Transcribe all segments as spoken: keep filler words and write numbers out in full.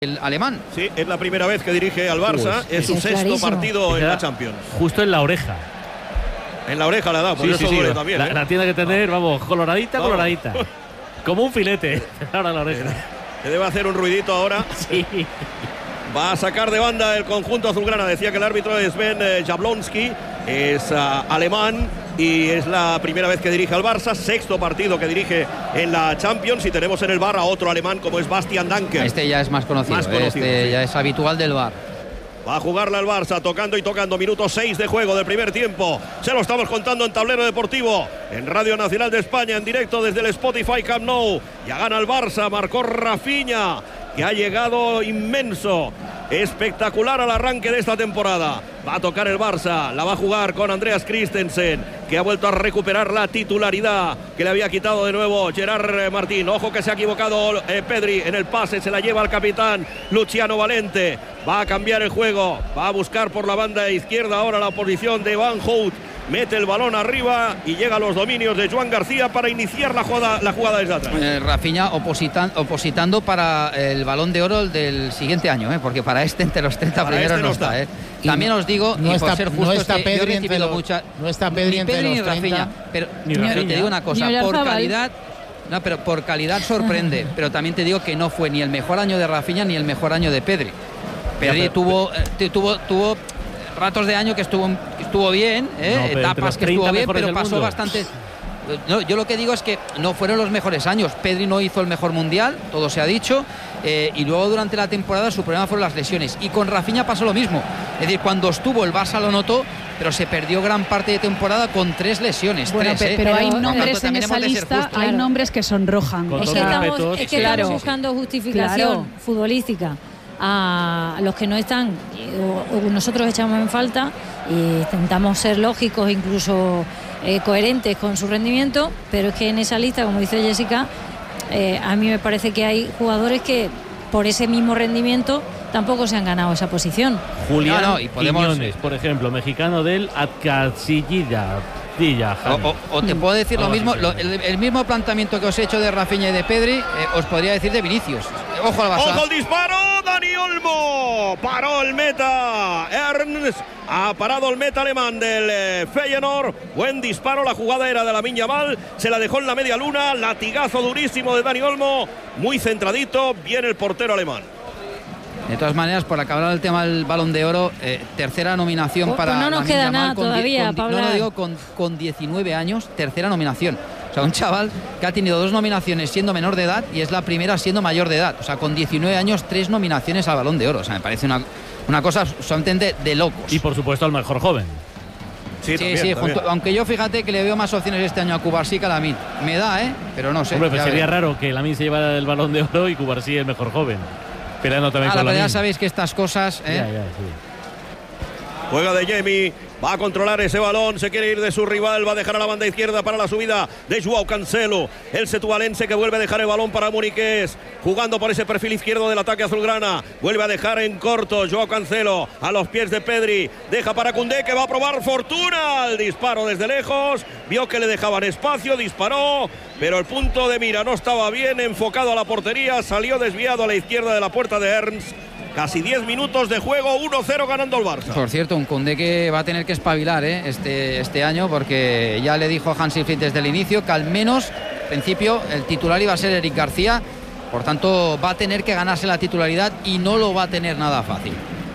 el alemán. Sí, es la primera vez que dirige al Barça, Uy, es su es sexto clarísimo. partido en la Champions. Justo en la oreja. En la oreja la ha dado, por Sí, eso sí, sí, duele la, también. la, ¿eh? la tiene que tener, vamos, coloradita, Vamos. coloradita. Como un filete. Ahora la oreja. Que debe hacer un ruidito ahora. Sí. Va a sacar de banda el conjunto azulgrana. Decía que el árbitro es Sven eh, Jablonski, es uh, alemán y es la primera vez que dirige al Barça, sexto partido que dirige en la Champions, y tenemos en el bar a otro alemán como es Bastian Danker. Este ya es más conocido, Más conocido, este sí. ya es habitual del bar. Va a jugarla el Barça, tocando y tocando. Minuto seis de juego del primer tiempo. Se lo estamos contando en Tablero Deportivo, en Radio Nacional de España, en directo desde el Spotify Camp Nou. Ya gana el Barça, marcó Rafinha, que ha llegado inmenso, espectacular al arranque de esta temporada. Va a tocar el Barça, la va a jugar con Andreas Christensen, que ha vuelto a recuperar la titularidad que le había quitado de nuevo Gerard Martín. Ojo que se ha equivocado eh, Pedri en el pase, se la lleva al capitán Luciano Valente. Va a cambiar el juego, va a buscar por la banda izquierda ahora la posición de Van Hout. Mete el balón arriba y llega a los dominios de Joan García para iniciar la jugada, la jugada desde atrás. Eh, Rafinha opositan, opositando para el Balón de Oro del siguiente año, ¿eh? Porque para este entre los treinta Para primeros este no no está. está. ¿eh? También no, os digo, no y está, por ser justo, no está es que yo he Pedri entre recibido los, mucha, no está Pedri ni entre Pedri los ni Rafinha, treinta. pero, Ni pero Rafinha. te digo una Ni cosa, por Oyarzabal. calidad, no, pero por calidad sorprende, pero también te digo que no fue ni el mejor año de Rafinha ni el mejor año de Pedri. Pedri pero- tuvo, eh, tuvo, tuvo ratos de año que estuvo, que estuvo bien, ¿eh? No, pero entre etapas los que estuvo treinta bien, mejores pero del pasó mundo. bastante. No, yo lo que digo es que no fueron los mejores años. Pedri no hizo el mejor mundial, todo se ha dicho, eh, y luego durante la temporada su problema fueron las lesiones. Y con Rafinha pasó lo mismo. Es decir, cuando estuvo el Barça lo notó, pero se perdió gran parte de temporada con tres lesiones. Bueno, tres, pe- ¿eh? pero hay Pero, nombres tanto, en también esa hemos de ser lista, justos. hay Claro. nombres que sonrojan. Con Es todos que los estamos, respetos. es que Claro. estamos buscando justificación Claro. futbolística a los que no están, o, o nosotros echamos en falta y intentamos ser lógicos, incluso eh, coherentes con su rendimiento, pero es que en esa lista, como dice Jessica, eh, a mí me parece que hay jugadores que por ese mismo rendimiento tampoco se han ganado esa posición. Julián No, no, y podemos- Quiñones, por ejemplo, mexicano del Atcasillida. O, o- o te puedo decir lo Algo mismo, así, lo- sí. el, el mismo planteamiento que os he hecho de Rafinha y de Pedri, eh, os podría decir de Vinicius. Ojo al Barça. ¡Ojo el disparo! ¡Dani Olmo! Paró el meta. Ernst ha parado el meta alemán del eh, Feyenoord. Buen disparo, la jugada era de Lamine Yamal. Se la dejó en la media luna. Latigazo durísimo de Dani Olmo. Muy centradito. Viene el portero alemán. De todas maneras, por acabar el tema del Balón de Oro, eh, tercera nominación Pues- para pues no nos Lamine queda Yamal nada con die- todavía con di- para No, no hablar. digo con, con diecinueve años, tercera nominación. O sea, un chaval que ha tenido dos nominaciones siendo menor de edad y es la primera siendo mayor de edad. O sea, con diecinueve años, tres nominaciones al Balón de Oro. O sea, me parece una, una cosa solamente de locos. Y por supuesto al mejor joven. Sí, Sí, también, sí, también. junto- aunque yo fíjate que le veo más opciones este año a Cubarsí que a Lamine. Me da, ¿eh? Pero no sé. Hombre, pues ya sería veremos. raro que Lamine se llevara el Balón de Oro y Cubarsí el mejor joven. Peleando también Ah, con pero ya Lamine. sabéis que estas cosas, ¿eh? Ya, ya, sí. Juega de Jamie, va a controlar ese balón, se quiere ir de su rival, va a dejar a la banda izquierda para la subida de Joao Cancelo, el setualense que vuelve a dejar el balón para Muniqués, jugando por ese perfil izquierdo del ataque azulgrana, vuelve a dejar en corto Joao Cancelo a los pies de Pedri, deja para Koundé que va a probar fortuna, el disparo desde lejos, vio que le dejaban espacio, disparó, pero el punto de mira no estaba bien enfocado a la portería, salió desviado a la izquierda de la puerta de Ernst. Casi diez minutos de juego, uno cero ganando el Barça. Por cierto, un Koundé que va a tener que espabilar ¿eh? este, este año, porque ya le dijo Hansi Flick desde el inicio que al menos, en principio, el titular iba a ser Eric García. Por tanto, va a tener que ganarse la titularidad y no lo va a tener nada fácil.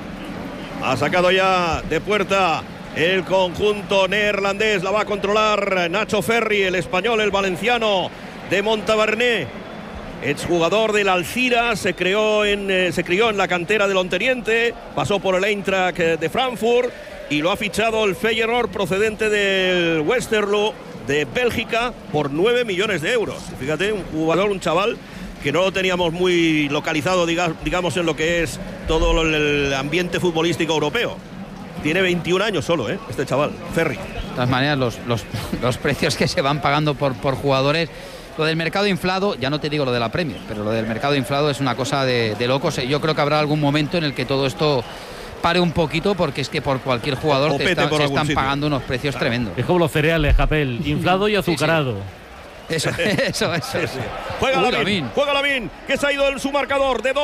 Ha sacado ya de puerta el conjunto neerlandés, la va a controlar Nacho Ferri, el español, el valenciano de Montaverné. Exjugador del Alcira, se, creó en, eh, se crió en la cantera del Onteniente, pasó por el Eintracht de Frankfurt y lo ha fichado el Feyenoord procedente del Westerlo de Bélgica por nueve millones de euros. Fíjate, un jugador, un chaval que no lo teníamos muy localizado, diga, digamos, en lo que es todo el ambiente futbolístico europeo. Tiene veintiún años solo, ¿eh? Este chaval, Ferri. De todas maneras, los, los, los precios que se van pagando por, por jugadores. Lo del mercado inflado, ya no te digo lo de la Premier, pero lo del mercado inflado es una cosa de, de locos. Yo creo que habrá algún momento en el que todo esto pare un poquito, porque es que por cualquier jugador O te pete está- por se algún están sitio. pagando unos precios Claro. tremendos. Es como los cereales, Japel, inflado y azucarado. Eso, eso, eso. Sí, sí. Juega Uy, Lamine, Lamine. juega Lamine, que se ha ido en su marcador de dos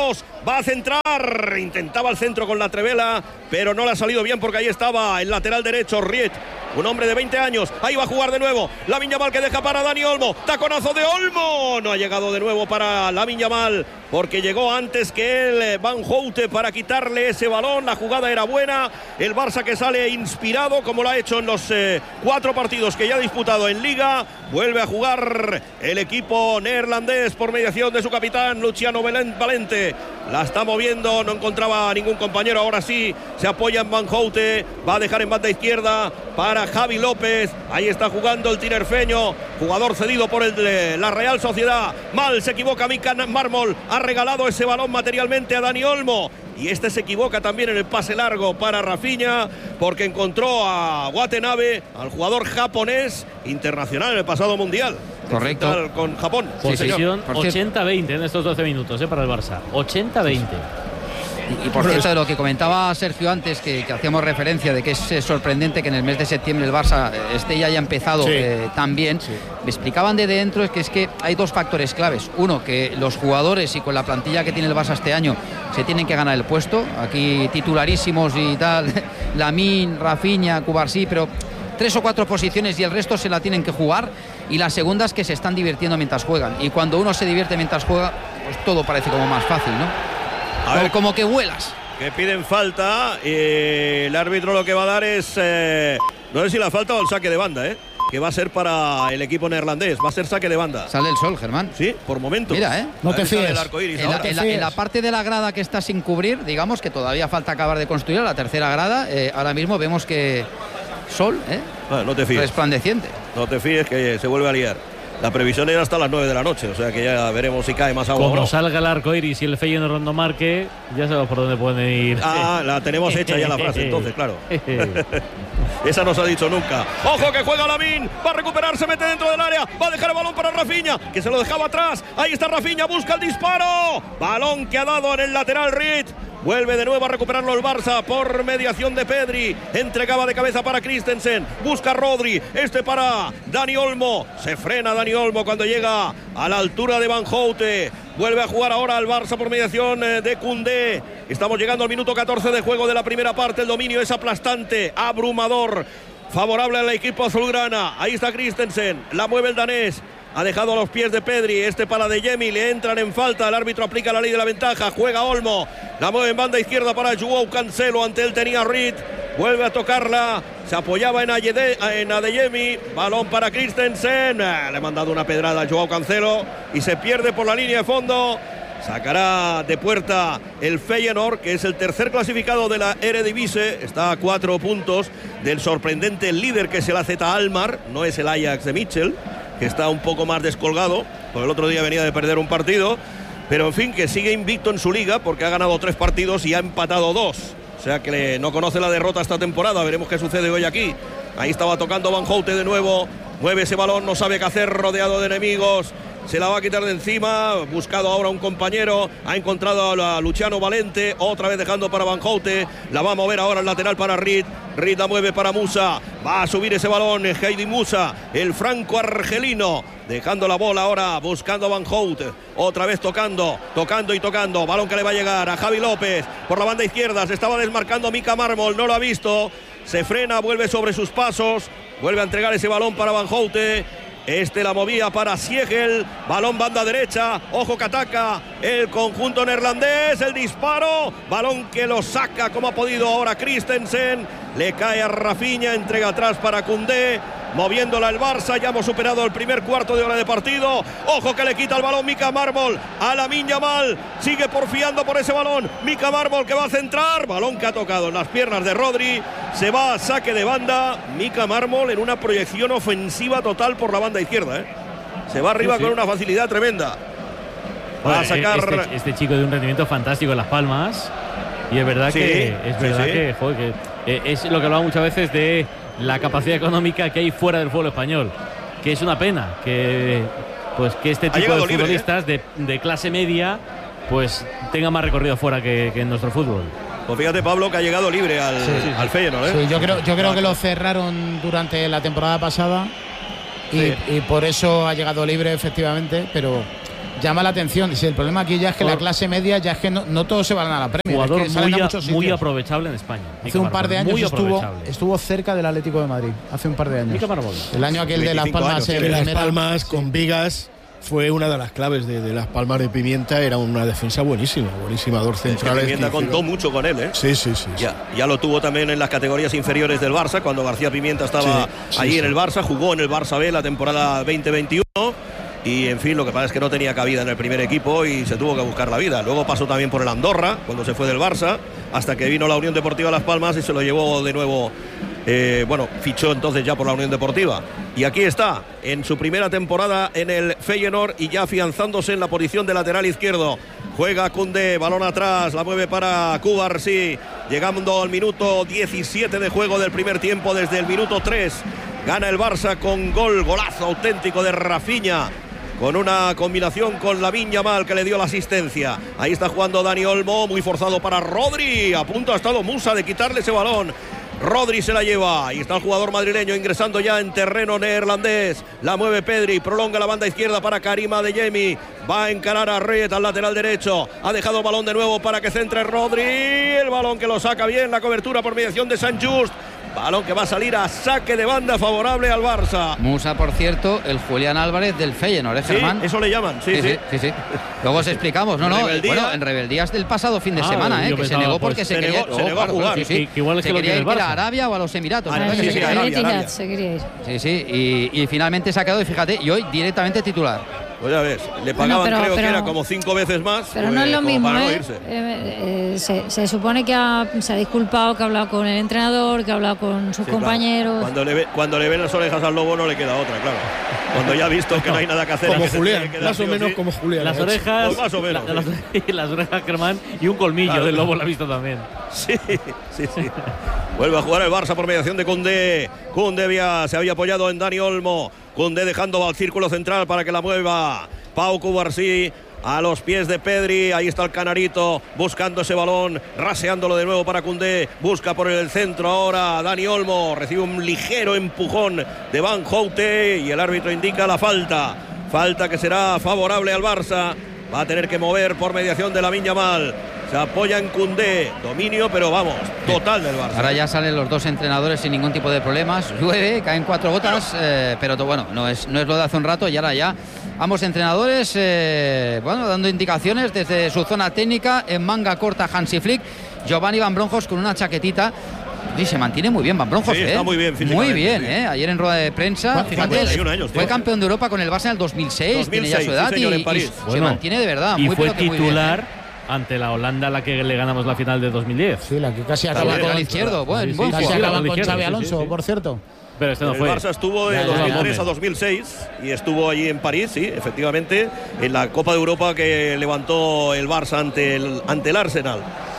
va a centrar, intentaba el centro con la trevela, pero no le ha salido bien porque ahí estaba el lateral derecho, Riet, un hombre de veinte años, ahí va a jugar de nuevo, Lamine Yamal que deja para Dani Olmo, taconazo de Olmo, no ha llegado de nuevo para Lamine Yamal, porque llegó antes que él, Van Houte, para quitarle ese balón, la jugada era buena, el Barça que sale inspirado, como lo ha hecho en los eh, cuatro partidos que ya ha disputado en Liga, vuelve a jugar el equipo neerlandés por mediación de su capitán, Luciano Valente, la está moviendo, no encontraba ningún compañero, ahora sí, se apoya en Van Houte, va a dejar en banda izquierda para Javi López, ahí está jugando el tinerfeño, jugador cedido por el de la Real Sociedad, mal se equivoca Mika Mármol, ha regalado ese balón materialmente a Dani Olmo, y este se equivoca también en el pase largo para Rafinha, porque encontró a Watanabe, al jugador japonés internacional en el pasado mundial. Correcto. Con Japón. Posesión sí, ochenta veinte en estos doce minutos eh, para el Barça. ochenta veinte. Y, y por cierto, de lo que comentaba Sergio antes, que, que hacíamos referencia de que es eh, sorprendente que en el mes de septiembre el Barça esté ya haya empezado sí. eh, tan bien, sí. me explicaban de dentro es que es que hay dos factores claves. Uno, que los jugadores y con la plantilla que tiene el Barça este año se tienen que ganar el puesto. Aquí titularísimos y tal, Lamine, Rafinha, Cubarsí, pero tres o cuatro posiciones y el resto se la tienen que jugar. Y la segunda es que se están divirtiendo mientras juegan. Y cuando uno se divierte mientras juega, pues todo parece como más fácil, ¿no? A ver, como que vuelas. Que piden falta. Eh, el árbitro lo que va a dar es. Eh, no sé si la falta o el saque de banda, ¿eh? Que va a ser para el equipo neerlandés. Va a ser saque de banda. Sale el sol, Germán. Sí, por momentos. Mira, ¿eh? No te fíes. El arco iris, en, la, en, la, en la parte de la grada que está sin cubrir, digamos que todavía falta acabar de construir la tercera grada. Eh, ahora mismo vemos que. Sol, ¿eh? Ah, no te fíes. Resplandeciente. No te fíes que se vuelve a liar. La previsión era hasta las nueve de la noche, o sea que ya veremos si cae más agua. Como salga el arco iris y el Feyenoord no marque, ya sabemos por dónde pueden ir. Ah, la tenemos hecha ya la frase, entonces, claro. Esa no se ha dicho nunca. ¡Ojo que juega Lamine! Va a recuperar, se mete dentro del área. Va a dejar el balón para Rafinha, que se lo dejaba atrás. Ahí está Rafinha, busca el disparo. Balón que ha dado en el lateral Reed. Vuelve de nuevo a recuperarlo el Barça por mediación de Pedri. Entregaba de cabeza para Christensen. Busca a Rodri. Este para Dani Olmo. Se frena Dani Olmo cuando llega a la altura de Van Houte. Vuelve a jugar ahora al Barça por mediación de Koundé. Estamos llegando al minuto catorce de juego de la primera parte. El dominio es aplastante, abrumador, favorable al equipo azulgrana. Ahí está Christensen. La mueve el danés. Ha dejado a los pies de Pedri, este para De Jemi, le entran en falta, el árbitro aplica la ley de la ventaja, juega Olmo, la mueve en banda izquierda para Joao Cancelo, ante él tenía Reed, vuelve a tocarla, se apoyaba en, Ayede, en Adeyemi, balón para Christensen, le ha mandado una pedrada a Joao Cancelo y se pierde por la línea de fondo. Sacará de puerta el Feyenoord, que es el tercer clasificado de la Eredivisie, está a cuatro puntos del sorprendente líder que es el A Z Alkmaar, no es el Ajax de Mitchell, que está un poco más descolgado, porque el otro día venía de perder un partido, pero en fin, que sigue invicto en su liga porque ha ganado tres partidos y ha empatado dos, o sea que no conoce la derrota esta temporada. Veremos qué sucede hoy aquí. Ahí estaba tocando Van Houte de nuevo, mueve ese balón, no sabe qué hacer, rodeado de enemigos, se la va a quitar de encima, buscado ahora un compañero, ha encontrado a Luciano Valente, otra vez dejando para Van Houte, la va a mover ahora el lateral para Reed, Reed la mueve para Musa, va a subir ese balón Heidi Musa, el franco-argelino, dejando la bola ahora, buscando a Van Houte, otra vez tocando, tocando y tocando, balón que le va a llegar a Javi López, por la banda izquierda, se estaba desmarcando Mika Mármol, no lo ha visto, se frena, vuelve sobre sus pasos, vuelve a entregar ese balón para Van Houte. Este la movía para Siegel, balón banda derecha, ojo que ataca el conjunto neerlandés, el disparo, balón que lo saca como ha podido ahora Christensen, le cae a Rafinha, entrega atrás para Koundé, moviéndola el Barça, ya hemos superado el primer cuarto de hora de partido, ojo que le quita el balón Mika Mármol a Lamine Yamal, sigue porfiando por ese balón, Mika Mármol que va a centrar, balón que ha tocado en las piernas de Rodri, se va a saque de banda, Mika Mármol en una proyección ofensiva total por la banda izquierda, ¿eh? Se va arriba sí, sí. con una facilidad tremenda, va bueno, a sacar este, este chico de un rendimiento fantástico en Las Palmas, y es verdad sí, que es verdad sí, sí. que, joder, que eh, es lo que hablaba muchas veces de la capacidad económica que hay fuera del fútbol español, que es una pena que pues que este tipo de futbolistas libre, ¿eh? de, de clase media pues tenga más recorrido fuera que, que en nuestro fútbol. Pues fíjate, Pablo, que ha llegado libre al, sí, sí. al Feyenoord, ¿eh? Sí, yo creo, yo creo que lo cerraron durante la temporada pasada y, sí. y por eso ha llegado libre efectivamente, pero llama la atención. Si el problema aquí ya es que Por... la clase media ya es que no, no todos se van a la Premier. Jugador es que muy, a a, muy aprovechable en España. Hace un par de años estuvo, estuvo cerca del Atlético de Madrid. Hace un par de años. El año aquel de Las Palmas. De Las Palmas con Vigas fue una de las claves de, de Las Palmas de Pimienta. Era una defensa buenísima, buenísima. Dos centrales. Pimienta contó mucho con él, ¿eh? Sí, sí, sí. Ya, sí. ya lo tuvo también en las categorías inferiores del Barça, cuando García Pimienta estaba sí, allí sí, en sí. el Barça, jugó en el Barça B la temporada veinte veintiuno. Y en fin, lo que pasa es que no tenía cabida en el primer equipo y se tuvo que buscar la vida. Luego pasó también por el Andorra, cuando se fue del Barça, hasta que vino la Unión Deportiva Las Palmas y se lo llevó de nuevo. Eh, bueno, fichó entonces ya por la Unión Deportiva. Y aquí está, en su primera temporada en el Feyenoord y ya afianzándose en la posición de lateral izquierdo. Juega Koundé, balón atrás, la mueve para Cubarsí, llegando al minuto diecisiete de juego del primer tiempo. Desde el minuto tres gana el Barça con gol, golazo auténtico de Rafinha, con una combinación con Lamine Yamal que le dio la asistencia. Ahí está jugando Dani Olmo, muy forzado para Rodri, a punto ha estado Musa de quitarle ese balón. Rodri se la lleva, ahí está el jugador madrileño ingresando ya en terreno neerlandés, la mueve Pedri, prolonga la banda izquierda para Karim Adeyemi, va a encarar a Red al lateral derecho, ha dejado balón de nuevo para que centre Rodri, el balón que lo saca bien, la cobertura por mediación de Sant Just. Balón que va a salir a saque de banda favorable al Barça. Musa, por cierto, el Julián Álvarez del Feyenoord, ¿eh, Germán? Sí, eso le llaman, sí, sí. sí, sí, sí. Luego os explicamos, no, no, rebeldía. Bueno, en rebeldías del pasado fin de ah, semana, ¿eh? Que se negó porque pues, se, se quería, negó, se negó a jugar. Sí, sí. Que, que igual es se que quería lo ir a Arabia o a los Emiratos. Ah, ¿no? sí, sí, sí, Arabia, Arabia. Se quería ir. Sí, sí, y, y finalmente se ha quedado, y fíjate, y hoy directamente titular. Pues ya ves, le pagaban bueno, pero, creo pero, que era como cinco veces más. Pero pues, no es lo mismo, no ¿eh? Eh, eh se, se supone que ha, se ha disculpado, que ha hablado con el entrenador, que ha hablado con sus sí, compañeros. Claro. Cuando, le ve, cuando le ven las orejas al lobo no le queda otra, claro. Cuando ya ha visto que no hay nada que hacer. Como Julián, más o menos como Julián. Las orejas, pues más o menos, la, sí. las, las orejas, Germán, y un colmillo claro, del lobo lo ha visto también. Sí, sí, sí. Vuelve a jugar el Barça por mediación de Koundé. Koundé había, se había apoyado en Dani Olmo. Koundé dejando al círculo central para que la mueva Pau Cubarsí a los pies de Pedri. Ahí está el Canarito buscando ese balón, raseándolo de nuevo para Koundé. Busca por el centro ahora Dani Olmo. Recibe un ligero empujón de Van Houte y el árbitro indica la falta. Falta que será favorable al Barça. Va a tener que mover por mediación de Lamine Yamal. Se apoya en Koundé, dominio, pero vamos, total del Barça. Ahora ya salen los dos entrenadores sin ningún tipo de problemas. Llueve, caen cuatro gotas, eh, pero bueno, no es, no es lo de hace un rato. Y ahora ya ambos entrenadores, eh, bueno, dando indicaciones desde su zona técnica. En manga corta Hansi Flick, Giovanni Van Bronckhorst con una chaquetita. Y se mantiene muy bien Van Bronckhorst, sí, ¿eh? Está muy bien Muy bien, sí. ¿eh? Ayer en rueda de prensa, fíjate, años, fue campeón de Europa con el Barça en el dos mil seis, dos mil seis tiene ya su edad, sí, señor, y, y bueno, se mantiene de verdad. Y muy fue pero que titular muy bien, ¿eh? ante la Holanda, a la que le ganamos la final de dos mil diez. Sí, la que casi acaba con el izquierdo, buen, sí, buen casi jugador. acaba con Xabi Alonso, sí, sí. por cierto. Pero este no el fue. Barça estuvo de dos mil tres a dos mil seis y estuvo allí en París, sí, efectivamente, en la Copa de Europa que levantó el Barça ante el, ante el Arsenal.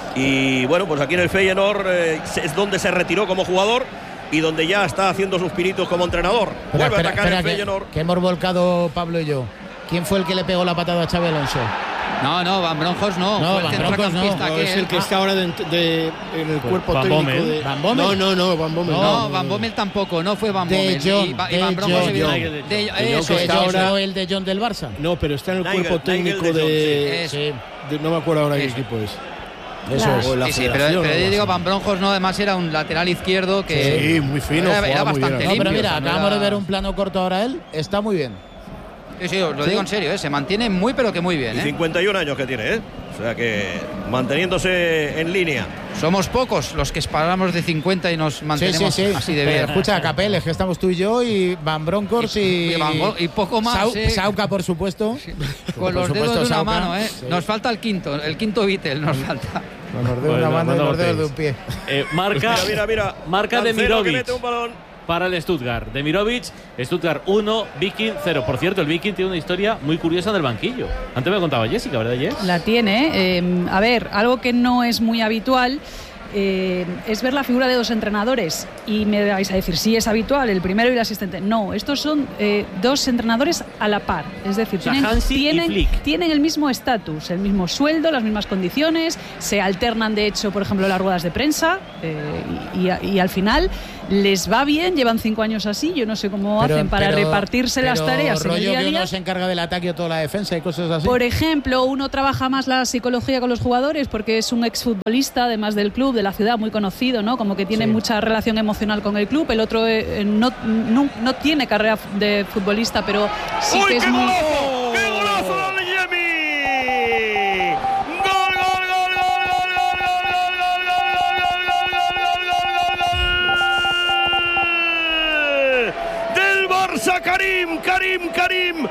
Y bueno, pues aquí en el Feyenoord eh, es donde se retiró como jugador y donde ya está haciendo sus pinitos como entrenador. Pero, Vuelve espera, a atacar espera, el que, Feyenoord. Que hemos volcado Pablo y yo. ¿Quién fue el que le pegó la patada a Xabi Alonso? No, no, Van Bronckhorst no. No, fue el Van Bronckhorst no. no es el que ah. está ahora de, de, en el cuerpo Van técnico Bommel. de... ¿Van Bommel? No, no, no, Van Bommel. No, no, Van Bommel tampoco, no fue Van de Bommel. John, y, y de Van Bronckhorst John, de, John. de, de, De eso, que está John. ahora el de John del Barça. No, pero está en el Nigel, cuerpo Nigel técnico de, de, Eso. de... No me acuerdo ahora qué Eso. equipo es. Eso Claro. es. O la Sí, sí, pero, federación, pero o yo algo digo, así. Van Bronckhorst no, además era un lateral izquierdo que Sí, muy fino, era, jugaba era muy bastante bien. No, limpio. pero mira, o sea, no acabamos era- de ver un plano corto ahora él. Está muy bien. Sí, sí, os lo Sí. digo en serio, ¿eh? Se mantiene muy, pero que muy bien, Y ¿eh? cincuenta y un años que tiene, ¿eh? O sea que manteniéndose en línea. Somos pocos los que paramos de cincuenta y nos Sí, mantenemos sí, sí. así de Pero bien. escucha, Capeles, que estamos tú y yo, y Van Bronckhorst y, Y Van Bro- y poco más, Sau- ¿eh? Sauca, por supuesto. Con Por los supuesto, dedos de una Sauca. mano, ¿eh? Sí. Nos falta el quinto, el quinto Beatle nos falta. Con los dedos de Bueno, una mano y no los dedos de notéis. un pie. Eh, marca Mira, mira, mira. marca de Cancelo que Mirovic mete un balón. para el Stuttgart. De Mirovic, Stuttgart uno, Viking cero. Por cierto, el Viking tiene una historia muy curiosa en el banquillo. Antes me contaba Jessica, ¿verdad, Jess? La tiene. Eh, a ver, algo que no es muy habitual eh, es ver la figura de dos entrenadores y me vais a decir, sí, es habitual, el primero y el asistente. No, estos son eh, dos entrenadores a la par, es decir, o sea, tienen, tienen, tienen el mismo estatus, el mismo sueldo, las mismas condiciones, se alternan de hecho, por ejemplo, las ruedas de prensa eh, y, y, y al final les va bien, llevan cinco años así, yo no sé cómo pero, hacen para pero, repartirse pero las tareas rollo en el día a día. Que uno se encarga del ataque o toda la defensa y cosas así. Por ejemplo, uno trabaja más la psicología con los jugadores porque es un exfutbolista, además del club, de la ciudad, muy conocido, ¿no? Como que tiene sí. mucha relación emocional con el club. El otro eh, no, no, no tiene carrera de futbolista, pero sí ¡Uy, que es qué muy... golazo! ¡Qué golazo de Adeyemi! ¡Gol, gol, gol, gol, gol, gol, gol, gol, gol, gol, gol, gol, gol! Del Barça, Karim, Karim, Karim,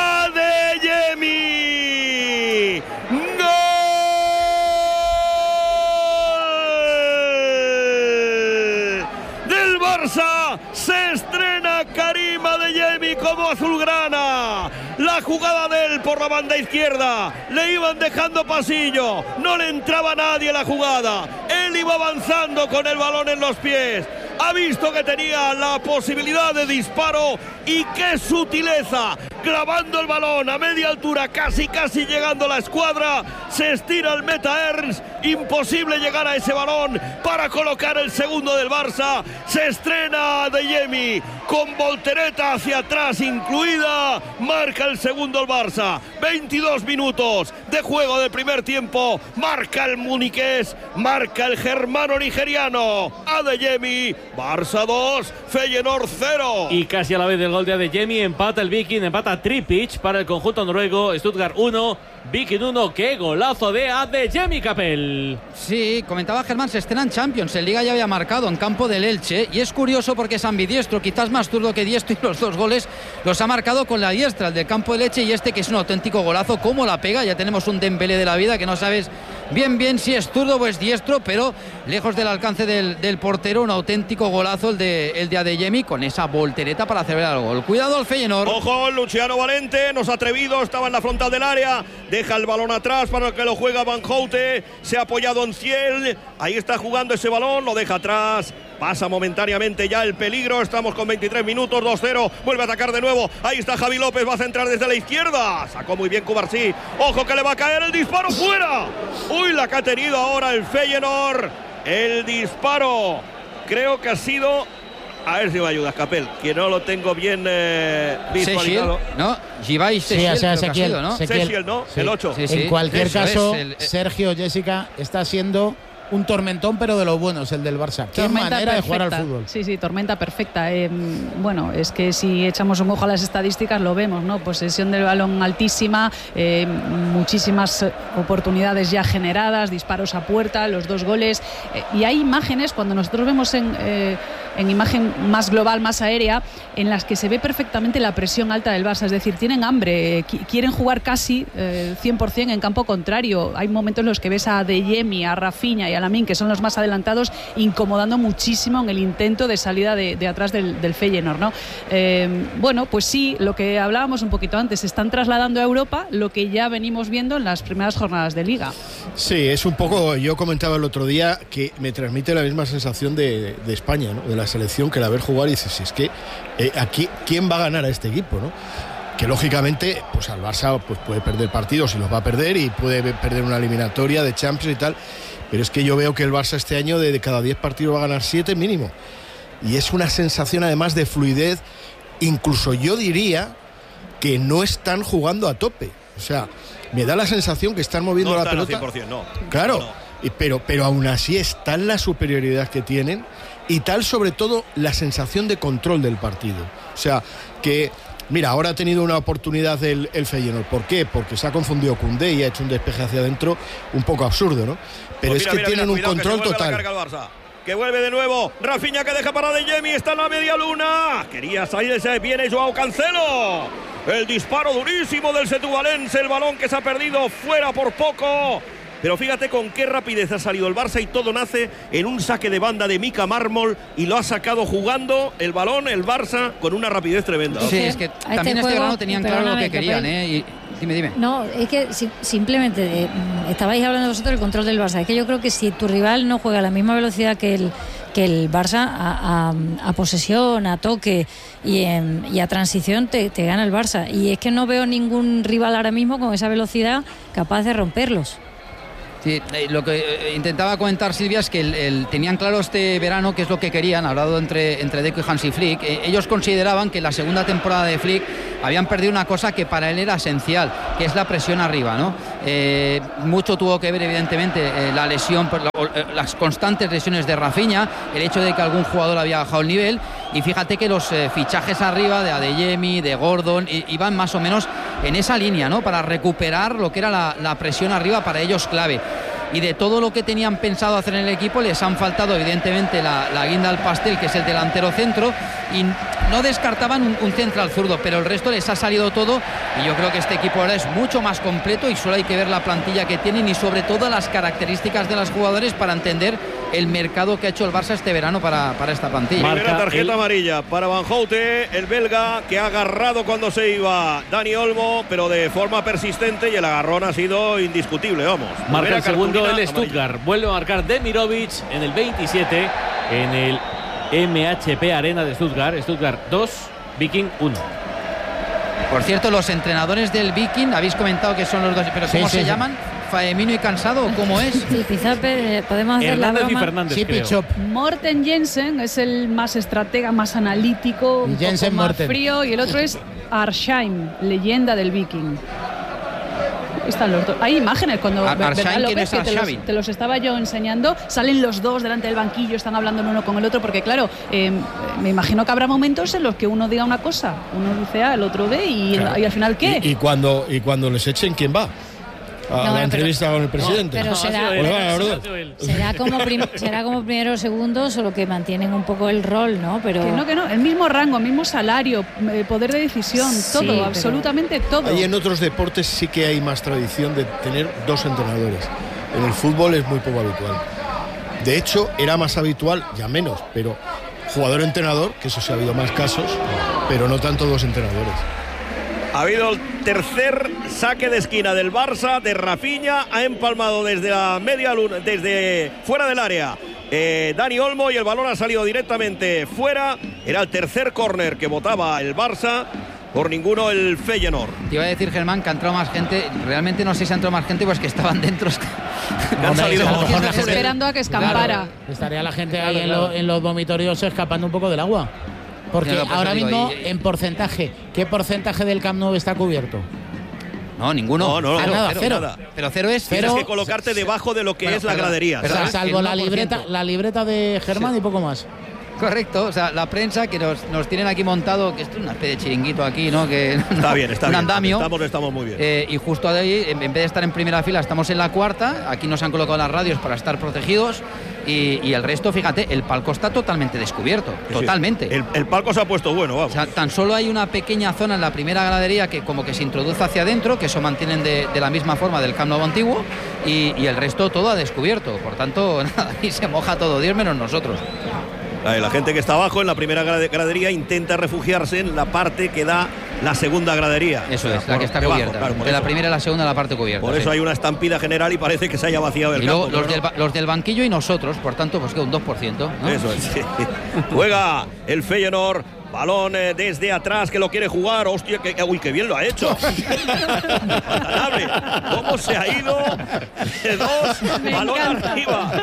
Adeyemi. ¡Gol! Del Barça se estrena Karim Adeyemi como azulgrana. La jugada de él por la banda izquierda, le iban dejando pasillo, no le entraba nadie a la jugada, él iba avanzando con el balón en los pies, ha visto que tenía la posibilidad de disparo y qué sutileza, clavando el balón a media altura, casi casi llegando a la escuadra, se estira el meta Ernst, imposible llegar a ese balón para colocar el segundo del Barça, se estrena Adeyemi con voltereta hacia atrás incluida, marca el segundo el Barça, veintidós minutos de juego del primer tiempo, marca el muniqués, marca el germano nigeriano, Adeyemi, Barça dos, Feyenoord cero. Y casi a la vez del gol de Adeyemi empata el Viking, empata Tripic para el conjunto noruego, Stuttgart uno, Viking uno. ¡Qué golazo de Adeyemi, Capel! Sí, comentaba Germán, se estrenan Champions, en Liga ya había marcado en campo del Elche, y es curioso porque es ambidiestro, quizás más zurdo que diestro, y los dos goles los ha marcado con la diestra, el del campo del Elche y este que es un auténtico golazo. Cómo la pega, ya tenemos un Dembélé de la vida que no sabes bien bien si es zurdo o es diestro, pero lejos del alcance del, del portero, un auténtico golazo el de, el de Adeyemi con esa voltereta para celebrar el gol. Cuidado al Feyenoord. Ojo, Luciano Valente, no se ha atrevido, estaba en la frontal del área, deja el balón atrás para que lo juega Van Houte, se ha apoyado en Ciel, ahí está jugando ese balón, lo deja atrás. Pasa momentáneamente ya el peligro, estamos con veintitrés minutos, dos cero, vuelve a atacar de nuevo, ahí está Javi López, va a centrar desde la izquierda, sacó muy bien Cubarsí, ojo que le va a caer el disparo, fuera, uy, la que ha tenido ahora el Feyenoord, el disparo, creo que ha sido, a ver si me ayudas, Capel, que no lo tengo bien eh, visualizado. ¿No? Givay Sechiel, sí, o sea, Sechiel, ¿no? Sechiel, ¿no? Sí. El ocho. Sí, sí. En cualquier Eso caso, es, el, Sergio, Jessica, está siendo un tormentón, pero de los buenos, el del Barça. Qué tormenta manera perfecta. De jugar al fútbol. Sí, sí, tormenta perfecta. Eh, bueno, es que si echamos un ojo a las estadísticas lo vemos, ¿no? Posesión del balón altísima, eh, muchísimas oportunidades ya generadas, disparos a puerta, los dos goles. Eh, y hay imágenes, cuando nosotros vemos en, eh, en imagen más global, más aérea, en las que se ve perfectamente la presión alta del Barça. Es decir, tienen hambre, eh, quieren jugar casi eh, cien por ciento en campo contrario. Hay momentos en los que ves a Adeyemi, a Rafinha y a Lamine, que son los más adelantados, incomodando muchísimo en el intento de salida de, de atrás del, del Feyenoord, ¿no? Eh, bueno, pues sí, lo que hablábamos un poquito antes, se están trasladando a Europa lo que ya venimos viendo en las primeras jornadas de Liga. Sí, es un poco, yo comentaba el otro día que me transmite la misma sensación de, de España, ¿no? De la selección, que la ver jugar y dices, si es que eh, aquí, ¿quién va a ganar a este equipo, no? Que lógicamente, pues al Barça pues puede perder partidos y los va a perder, y puede perder una eliminatoria de Champions y tal. Pero es que yo veo que el Barça este año de cada diez partidos va a ganar siete mínimo. Y es una sensación además de fluidez. Incluso yo diría que no están jugando a tope. O sea, me da la sensación que están moviendo no la están pelota. al cien por ciento, no. Claro, no, no. Y, pero, pero aún así es tal la superioridad que tienen y tal sobre todo la sensación de control del partido. O sea, que... Mira, ahora ha tenido una oportunidad el, el Feyenoord. ¿Por qué? Porque se ha confundido Koundé y ha hecho un despeje hacia adentro un poco absurdo, ¿no? Pero pues mira, es que mira, tienen mira, un control que total. La carga al Barça, que vuelve de nuevo. Rafinha que deja para Adeyemi, está en la media luna. Quería salirse, viene Joao Cancelo. El disparo durísimo del setubalense, el balón que se ha perdido fuera por poco. Pero fíjate con qué rapidez ha salido el Barça, y todo nace en un saque de banda de Mika Mármol, y lo ha sacado jugando el balón el Barça con una rapidez tremenda. Sí, es que también este, este verano tenían claro lo que querían, ¿eh? Y Dime, dime. No, es que si, simplemente eh, estabais hablando vosotros del control del Barça. Es que yo creo que si tu rival no juega a la misma velocidad que el, que el Barça, a, a, a posesión, a toque y, en, y a transición, te, te gana el Barça. Y es que no veo ningún rival ahora mismo con esa velocidad capaz de romperlos. Sí, eh, lo que eh, intentaba comentar Silvia es que el, el, tenían claro este verano qué es lo que querían, hablado entre, entre Deco y Hansi Flick. Eh, ellos consideraban que la segunda temporada de Flick habían perdido una cosa que para él era esencial, que es la presión arriba, ¿no? Eh, mucho tuvo que ver, evidentemente, eh, la lesión, la, eh, las constantes lesiones de Rafinha, el hecho de que algún jugador había bajado el nivel, y fíjate que los eh, fichajes arriba de Adeyemi, de Gordon, i, iban más o menos en esa línea, ¿no? Para recuperar lo que era la, la presión arriba, para ellos clave. Y de todo lo que tenían pensado hacer en el equipo les han faltado evidentemente la, la guinda al pastel, que es el delantero centro, y no descartaban un, un central zurdo, pero el resto les ha salido todo, y yo creo que este equipo ahora es mucho más completo y solo hay que ver la plantilla que tienen y sobre todo las características de los jugadores para entender el mercado que ha hecho el Barça este verano para, para esta plantilla. Primera tarjeta el... amarilla para Van Houte, el belga, que ha agarrado cuando se iba Dani Olmo, pero de forma persistente, y el agarrón ha sido indiscutible, vamos. Marca el segundo el Stuttgart, amarilla. Vuelve a marcar Demirovic en el veintisiete en el M H P Arena de Stuttgart. Stuttgart dos, Viking uno. Por cierto, los entrenadores del Viking, habéis comentado que son los dos, pero ¿cómo sí, se sí, llaman? Sí. ¿Faemino y Cansado? ¿Cómo es? Sí, Pizape, podemos hacer Hernández la broma. y Fernández, sí, creo. Morten Jensen es el más estratega, más analítico, un Jensen, poco más Morten. frío, y el otro es Arsheim, leyenda del Viking. Están los dos. Hay imágenes cuando Ar ¿verdad, López, es que te, los, te los estaba yo enseñando. Salen los dos delante del banquillo, están hablando el uno con el otro, porque claro, eh, me imagino que habrá momentos en los que uno diga una cosa, uno dice A, el otro B, y, claro. y al final ¿qué? Y, y cuando y cuando les echen, ¿quién va? A no, la entrevista pero, con el presidente. No, pero será, pues va, será, como prim, será como primero o segundo, solo que mantienen un poco el rol, ¿no? Pero que no, que no, el mismo rango, el mismo salario, poder de decisión, sí, todo, pero... absolutamente todo. Ahí en otros deportes sí que hay más tradición de tener dos entrenadores. En el fútbol es muy poco habitual. De hecho, era más habitual, ya menos, pero jugador-entrenador, que eso sí ha habido más casos, pero no tanto dos entrenadores. Ha habido el tercer saque de esquina del Barça, de Rafinha, ha empalmado desde la media luna, desde fuera del área, eh, Dani Olmo, y el balón ha salido directamente fuera. Era el tercer córner que votaba el Barça, por ninguno el Feyenoord. Te iba a decir, Germán, que ha entrado más gente. Realmente no sé si ha entrado más gente, pues que estaban dentro. No, han salido a gente esperando a que escampara. Claro, estaría la gente ahí claro, claro. En, lo, en los vomitorios escapando un poco del agua. Porque no, ahora mismo, digo, y, en porcentaje, ¿qué porcentaje del Camp Nou está cubierto? No, ninguno. No, no, ah, cero, nada, cero, cero. Nada. Pero cero es cero. Tienes que colocarte debajo de lo que bueno, es la perdón, gradería. Perdón, o sea, salvo la libreta, la libreta de Germán sí. Y poco más. Correcto, o sea, la prensa que nos, nos tienen aquí montado, que esto es una especie de chiringuito aquí, ¿no? Que está no, bien, está un bien. Andamio. Estamos, estamos muy bien. Eh, y justo ahí, en vez de estar en primera fila, estamos en la cuarta. Aquí nos han colocado las radios para estar protegidos. Y, y el resto, fíjate, el palco está totalmente descubierto. Sí, totalmente. El, el palco se ha puesto bueno, vamos. O sea, tan solo hay una pequeña zona en la primera gradería que como que se introduce hacia adentro, que eso mantienen de, de la misma forma del Camp Nou antiguo. Y, y el resto todo a descubierto. Por tanto, nada, y se moja todo, Dios menos nosotros. La gente que está abajo en la primera gradería intenta refugiarse en la parte que da la segunda gradería. Eso es, o sea, la que está debajo, cubierta. Claro, de la primera a la segunda la parte cubierta. Por sí. eso hay una estampida general y parece que se haya vaciado el y luego, campo. Los, del, no. los del banquillo y nosotros, por tanto, pues que un dos por ciento. ¿No? Eso es. Sí. Juega el Feyenoord. Balón eh, desde atrás que lo quiere jugar. Hostia, que, uy, qué bien lo ha hecho. ¿Cómo se ha ido? De dos, me balón encanta. Arriba.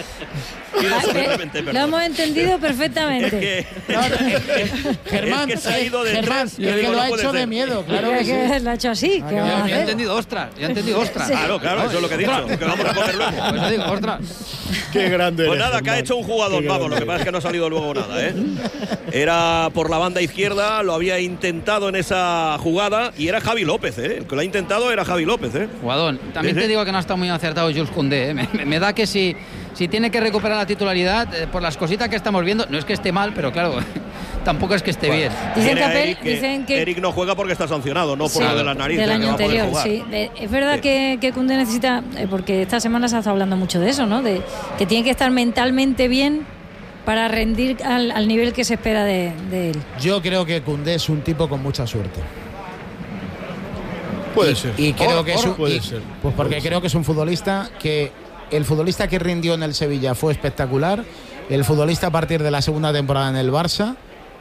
Lo hemos entendido perfectamente. Es que, no, es que, Germán, es que se ha ido de Germán, tres, es que digo, lo no ha hecho ser. de miedo, claro. Es que sí. Lo ha hecho así. ¿Qué yo, va a yo he entendido ostras, yo he entendido ostras. Sí. Claro, claro, eso es lo que he dicho. Que vamos a coger luego. Pues yo digo, ostras. Qué grande. Pues eres, nada, que ha hecho un jugador, vamos, lo que pasa es que no ha salido luego nada, ¿eh? Era por la banda izquierda, lo había intentado en esa jugada y era Javi López, ¿eh? El que lo ha intentado era Javi López, ¿eh? Jugadón. También ¿Sí? te digo que no ha estado muy acertado Jules Koundé, ¿eh? me, me, me da que si, si tiene que recuperar la titularidad, eh, por las cositas que estamos viendo, no es que esté mal, pero claro, tampoco es que esté bueno, bien. Dicen que, Eric, que dicen que Eric no juega porque está sancionado, no por sí, lo de las narices. Del año anterior, jugar. sí. De, es verdad sí. que, que Koundé necesita, eh, porque esta semana se ha estado hablando mucho de eso, ¿no? De que tiene que estar mentalmente bien para rendir al, al nivel que se espera de, de él. Yo creo que Koundé es un tipo con mucha suerte. Puede y, ser. Y creo Por, que es un, puede y, ser. Pues porque puede creo ser. que es un futbolista que el futbolista que rindió en el Sevilla fue espectacular. El futbolista a partir de la segunda temporada en el Barça,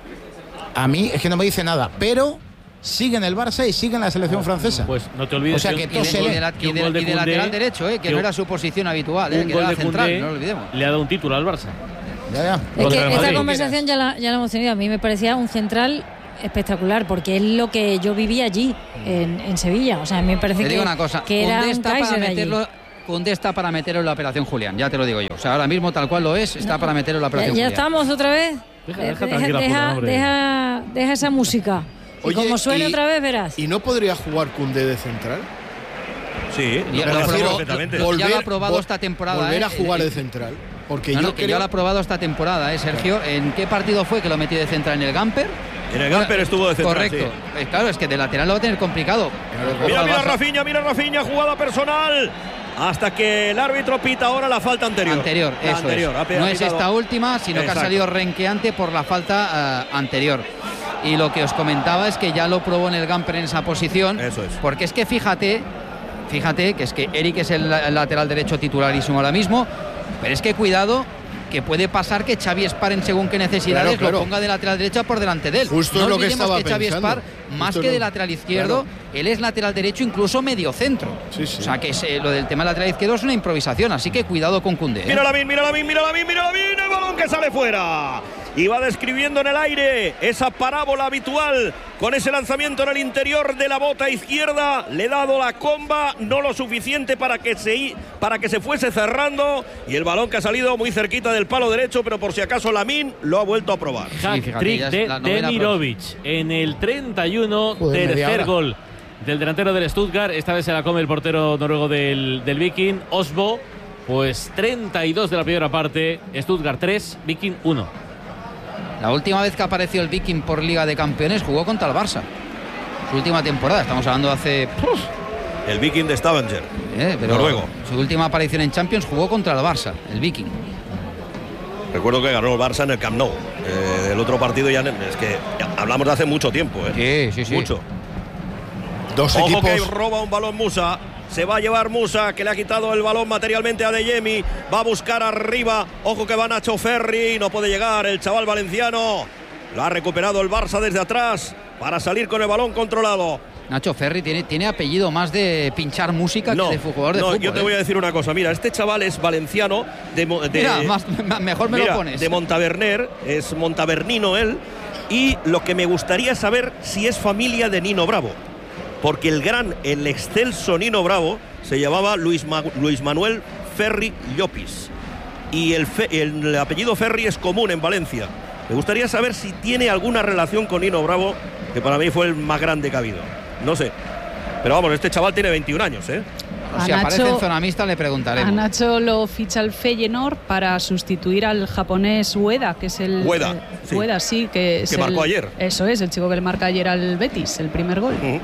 a mí es que no me dice nada, pero sigue en el Barça y sigue en la selección francesa. Pues no te olvides. O sea que Y todo de, se y lee. de la- que y un de- gol de y de Koundé- lateral derecho, eh, que que no un- era su posición habitual, eh, Un que gol era de central, Koundé no lo olvidemos. le ha dado un título al Barça. Ya, ya. Es Contra que el esta Madrid. conversación ya la, ya la hemos tenido. A mí me parecía un central espectacular, porque es lo que yo viví allí, en, en Sevilla. O sea, a mí me parece Te que, digo una cosa, que era Koundé un está para Kaiser allí. meterlo, Koundé está para meterlo en la operación Julián, ya te lo digo yo. O sea, ahora mismo tal cual lo es, está No, para meterlo en la Ya, operación ya Julián. estamos otra vez. Deja- Eh, deja deja, tranquila a Julián, deja, hombre. deja, deja esa música. Y Oye, como suene y- otra vez, verás. ¿Y no podría jugar Koundé de central? Sí, Ya lo lo ha puede hacer probado- perfectamente. ya lo ha probado vol- esta temporada, Volver eh, a jugar eh, de central. Porque No, yo no, que creo... ya lo ha probado esta temporada, ¿eh, Sergio? ¿En qué partido fue que lo metió de central? ¿En el Gamper? En el Gamper estuvo de central. Correcto. sí. Eh, claro, es que de lateral lo va a tener complicado. Mira, Ojo mira al Barça. Rafinha, mira Rafinha, jugada personal. Hasta que el árbitro pita ahora la falta anterior. Anterior, La eso anterior. es. Ha pe- No ha es pitado. esta última, sino que Exacto. ha salido renqueante por la falta eh, anterior. Y lo que os comentaba es que ya lo probó en el Gamper en esa posición. Eso es. Porque es que fíjate, fíjate que es que Eric es el, el lateral derecho titularísimo ahora mismo, pero es que cuidado, que puede pasar que Xavi Spar en según qué necesidades Claro, claro. lo ponga de lateral derecha por delante de él. Justo no es lo que olvidemos estaba que Xavi pensando. Spar, más Justo que lo- de lateral izquierdo, él es lateral derecho, incluso medio centro. Sí, sí. O sea que es, eh, lo del tema del lateral izquierdo es una improvisación, así que cuidado con Koundé. ¿eh? Mira la min, mira la min, mira la min, mira la min, el balón que sale fuera. Y va describiendo en el aire esa parábola habitual con ese lanzamiento en el interior de la bota izquierda. Le he dado la comba, no lo suficiente para que se, para que se fuese cerrando. Y el balón que ha salido muy cerquita del palo derecho, pero por si acaso Lamin lo ha vuelto a probar. Sí, fíjate, Hat-trick ya es de la novena Demirovic en el treinta y uno, Joder, media tercer hora. gol del delantero del Stuttgart. Esta vez se la come el portero noruego del, del Viking, Osbo. Pues treinta y dos de la primera parte, Stuttgart tres, Viking uno. La última vez que apareció el Viking por Liga de Campeones jugó contra el Barça. Su última temporada, estamos hablando de hace... ¡puf! El Viking de Stavanger, Eh, pero noruego. su última aparición en Champions jugó contra el Barça, el Viking. Recuerdo que ganó el Barça en el Camp Nou. Eh, el otro partido ya es que ya hablamos de hace mucho tiempo. ¿eh? Sí, sí, sí. Mucho. Dos Ojo equipos... que roba un balón Musa. Se va a llevar Musa, que le ha quitado el balón materialmente a Adeyemi. Va a buscar arriba. Ojo que va Nacho Ferri. No puede llegar el chaval valenciano. Lo ha recuperado el Barça desde atrás para salir con el balón controlado. Nacho Ferri tiene, tiene apellido más de pinchar música No, que de jugador de no, fútbol. yo te ¿eh? voy a decir una cosa. Mira, este chaval es valenciano de, Mo- de- Mira, más- mejor me Mira, lo pones. de Montaverner, es montavernino él. Y lo que me gustaría saber si es familia de Nino Bravo. Porque el gran, el excelso Nino Bravo se llamaba Luis, Ma- Luis Manuel Ferri Llopis. Y el, fe- el apellido Ferri es común en Valencia. Me gustaría saber si tiene alguna relación con Nino Bravo, que para mí fue el más grande que ha habido. No sé. Pero vamos, este chaval tiene veintiún años, ¿eh? O si A aparece Nacho- en zona mixta le A preguntaremos. Nacho lo ficha el Feyenoord para sustituir al japonés Ueda, que es el... Ueda, eh, sí. Ueda, sí, que es Que marcó el- ayer. Eso es, el chico que le marca ayer al Betis, el primer gol. Ujú.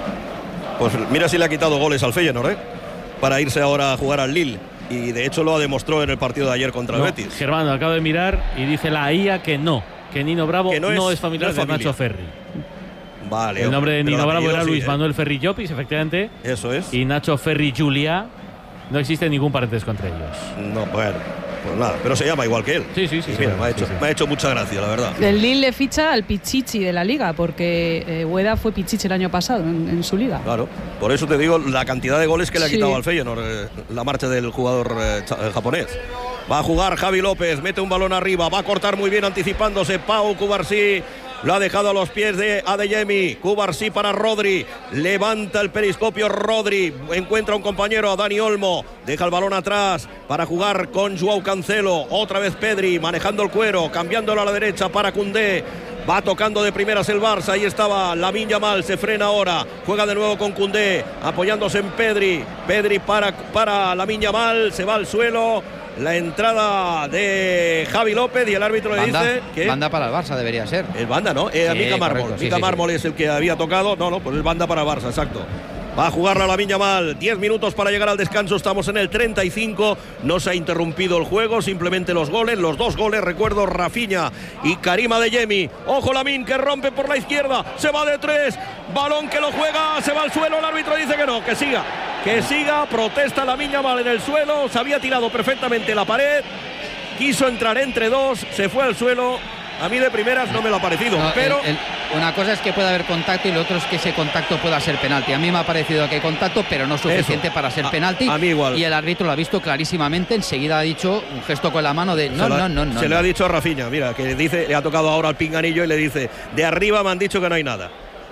Pues mira si le ha quitado goles al Feyenoord, ¿eh? Para irse ahora a jugar al Lille. Y de hecho lo demostró en el partido de ayer contra No, el Betis. Germán, acabo de mirar y dice la I A que no, que Nino Bravo Que no no es- es, familiar no es de familia. Nacho Ferri. Vale. El nombre de pero Nino el Bravo apellido era sí, Luis ¿eh? Manuel Ferri Llopis, efectivamente. Eso es. Y Nacho Ferri Juliá. No existe ningún parentesco entre ellos. No, bueno, pues nada, pero se llama igual que él. Sí, sí, sí, Y sí, mira, sí, me, ha sí, hecho, sí. me ha hecho mucha gracia, la verdad. El Lille le ficha al Pichichi de la liga, porque eh, Ueda fue Pichichi el año pasado en, en su liga. Claro, por eso te digo la cantidad de goles que le ha Sí. quitado al Feyenoord, eh, la marcha del jugador eh, cha- eh, japonés. Va a jugar Javi López, mete un balón arriba, va a cortar muy bien anticipándose Pau Cubarsí. Lo ha dejado a los pies de Adeyemi. Cubarsí para Rodri. Levanta el periscopio Rodri. Encuentra un compañero, a Dani Olmo. Deja el balón atrás para jugar con Joao Cancelo. Otra vez Pedri manejando el cuero. Cambiándolo a la derecha para Koundé. Va tocando de primeras el Barça. Ahí estaba Lamine Yamal. Se frena ahora. Juega de nuevo con Koundé. Apoyándose en Pedri. Pedri para, para Lamine Yamal. Se va al suelo. La entrada de Javi López y el árbitro le Banda, dice que... banda para el Barça debería ser. El banda, ¿no? Eh, Sí, Mica Mármol. correcto, sí, Mica sí, Mármol sí. es el que había tocado. No, no, pues el banda para Barça, exacto. Va a jugarla Lamine Yamal. diez minutos para llegar al descanso. Estamos en el treinta y cinco. No se ha interrumpido el juego. Simplemente los goles. Los dos goles, recuerdo, Rafinha y Karim Adeyemi. Ojo Lamine, que rompe por la izquierda. Se va de tres. Balón que lo juega. Se va al suelo. El árbitro dice que no. Que siga. Que siga. Protesta Lamine Yamal en el suelo. Se había tirado perfectamente la pared. Quiso entrar entre dos. Se fue al suelo. A mí de primeras no me lo ha parecido, no, pero... El, el, una cosa es que pueda haber contacto y lo otro es que ese contacto pueda ser penalti. A mí me ha parecido que hay contacto, pero no suficiente Eso. para ser a, penalti. A mí igual. Y el árbitro lo ha visto clarísimamente. Enseguida ha dicho un gesto con la mano de no, lo, no, no, no. Se no. le ha dicho a Rafinha, mira, que dice, le ha tocado ahora al pinganillo y le dice, de arriba me han dicho que no hay nada.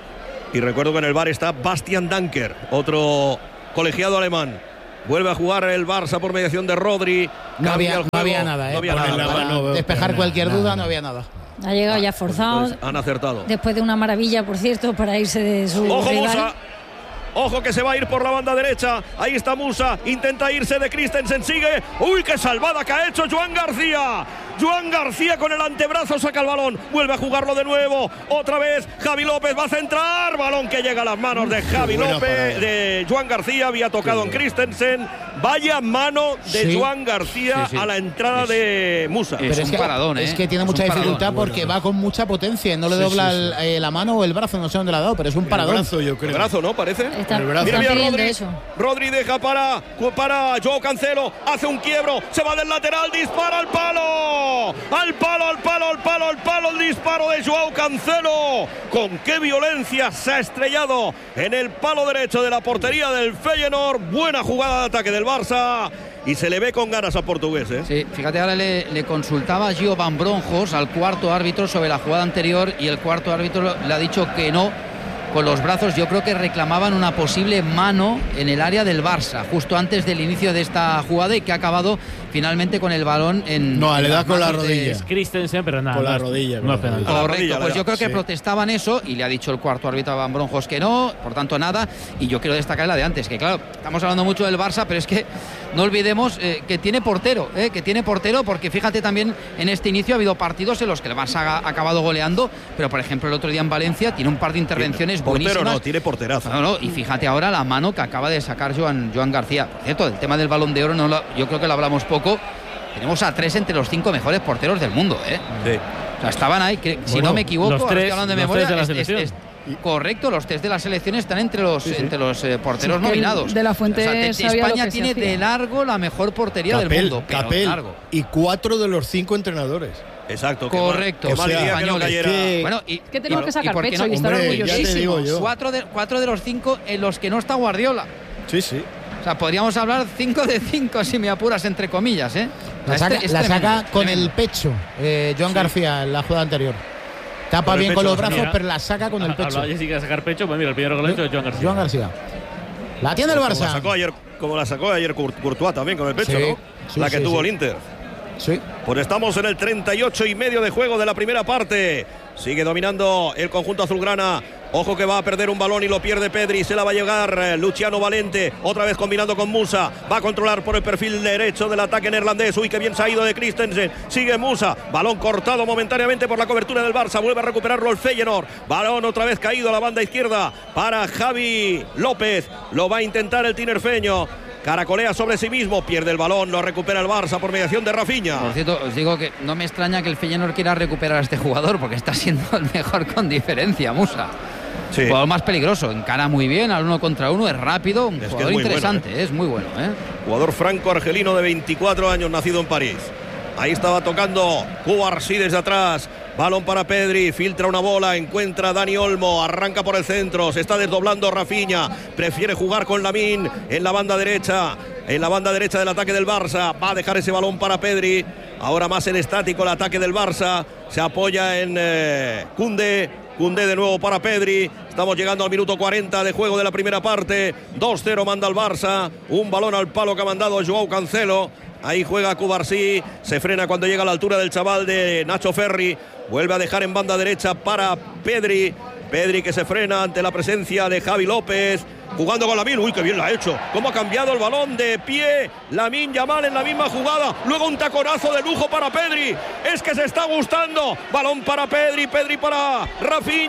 Y recuerdo que en el V A R está Bastian Danker, otro colegiado alemán. Vuelve a jugar el Barça por mediación de Rodri. No había, no había nada, ¿eh? No había nada. Para no, despejar no, cualquier nada. duda, no había nada. Ha llegado ya forzado. Pues han acertado. Después de una maravilla, por cierto, para irse de su Ojo rival. Musa. Ojo que se va a ir por la banda derecha. Ahí está Musa. Intenta irse de Christensen. Sigue. Uy, qué salvada que ha hecho Joan García. Joan García con el antebrazo saca el balón. Vuelve a jugarlo de nuevo. Otra vez Javi López va a centrar. Balón que llega a las manos de Javi López. De Joan García. Había tocado sí. en Christensen. Vaya mano de sí. Joan García sí, sí. a la entrada es, de Musa. Pero es, es un que, paradón, ¿eh? Es que tiene es mucha dificultad paradón. porque bueno. va con mucha potencia. No le sí, dobla sí, sí. El, eh, la mano o el brazo. No sé dónde la ha dado, pero es un paradón. El brazo, yo creo. El brazo, ¿no? Parece. Está, el brazo. Mira, mira, Rodri. Eso. Rodri deja para, para Joao Cancelo. Hace un quiebro. Se va del lateral. Dispara al palo. Al palo, al palo, al palo, al palo. El disparo de Joao Cancelo. Con qué violencia se ha estrellado en el palo derecho de la portería del Feyenoord. Buena jugada de ataque del Barça. Y se le ve con ganas a portugués, ¿eh? Sí, fíjate, ahora le, le consultaba Gio Van Bronjos al cuarto árbitro sobre la jugada anterior y el cuarto árbitro le ha dicho que no con los brazos. Yo creo que reclamaban una posible mano en el área del Barça justo antes del inicio de esta jugada y que ha acabado finalmente con el balón en... No, en le da con la rodilla. Es Christensen, pero nada. Con la rodilla. No es penal. Correcto, pues yo creo que sí. protestaban eso y le ha dicho el cuarto árbitro a Van Bronjos que no, por tanto nada. Y yo quiero destacar la de antes, que claro, estamos hablando mucho del Barça, pero es que no olvidemos eh, que tiene portero, eh, que tiene portero, porque fíjate también en este inicio ha habido partidos en los que el Barça ha acabado goleando, pero por ejemplo el otro día en Valencia tiene un par de intervenciones portero buenísimas. No, tiene porterazo. No, no, y fíjate ahora la mano que acaba de sacar Joan, Joan García. Por cierto, el tema del Balón de Oro no lo, yo creo que lo hablamos poco. Tenemos a tres entre los cinco mejores porteros del mundo, ¿eh? Sí. O sea, estaban ahí, que, si bueno, no me equivoco, los tres, estoy hablando de los memoria, tres de la es, selección. es, es, correcto, los tres de la selección están entre los, sí, sí. Entre los eh, porteros sí, nominados. De la Fuente, o sea, te, España tiene de largo la mejor portería Capel, del mundo, pero Capel, largo. Y cuatro de los cinco entrenadores. Exacto. Correcto. Que mal, que o sea, que no que, bueno, y, que tenemos y, que sacar y pecho no, y estar orgullosísimos. Cuatro de, cuatro de los cinco en los que no está Guardiola. Sí, sí. O sea, podríamos hablar cinco de cinco si me apuras, entre comillas, ¿eh? La saca, este, la tremendo, saca con tremendo. el pecho, eh, Joan sí. García, en la jugada anterior. Tapa bien con los brazos, mira, pero la saca con el pecho. Hablaba Jessica de sacar pecho, pues mira, el primero que lo ha hecho es Joan García. Joan García. La tiene el Barça. Como la sacó ayer, como la sacó ayer Courtois también con el pecho, sí, ¿no? Sí, la que sí, tuvo sí. el Inter. Sí. Pues estamos en el treinta y ocho y medio de juego de la primera parte. Sigue dominando el conjunto azulgrana. Ojo que va a perder un balón y lo pierde Pedri. Se la va a llegar eh, Luciano Valente. Otra vez combinando con Musa. Va a controlar por el perfil derecho del ataque neerlandés. Uy, qué bien se ha ido de Christensen. Sigue Musa. Balón cortado momentáneamente por la cobertura del Barça. Vuelve a recuperarlo el Feyenoord. Balón otra vez caído a la banda izquierda para Javi López. Lo va a intentar el tinerfeño. Caracolea sobre sí mismo, pierde el balón, lo recupera el Barça por mediación de Rafinha. Por cierto, os digo que no me extraña que el Feyenoord quiera recuperar a este jugador porque está siendo el mejor con diferencia, Musa. Sí. El jugador más peligroso, encara muy bien al uno contra uno, es rápido, un es jugador es interesante, bueno, ¿eh? Es muy bueno. ¿eh? Jugador franco-argelino de veinticuatro años, nacido en París. Ahí estaba tocando Cubarsí desde atrás. Balón para Pedri, filtra una bola, encuentra a Dani Olmo, arranca por el centro, se está desdoblando Rafinha, prefiere jugar con Lamine en la banda derecha, en la banda derecha del ataque del Barça, va a dejar ese balón para Pedri, ahora más en estático el ataque del Barça, se apoya en eh, Koundé, Koundé de nuevo para Pedri, estamos llegando al minuto cuarenta de juego de la primera parte, dos cero manda el Barça, un balón al palo que ha mandado Joao Cancelo. Ahí juega Cubarsí, se frena cuando llega a la altura del chaval de Nacho Ferri. Vuelve a dejar en banda derecha para Pedri. Pedri que se frena ante la presencia de Javi López. Jugando con Lamine, uy, qué bien lo ha hecho. Cómo ha cambiado el balón de pie Lamine Yamal en la misma jugada. Luego un taconazo de lujo para Pedri. Es que se está gustando. Balón para Pedri, Pedri para Rafinha.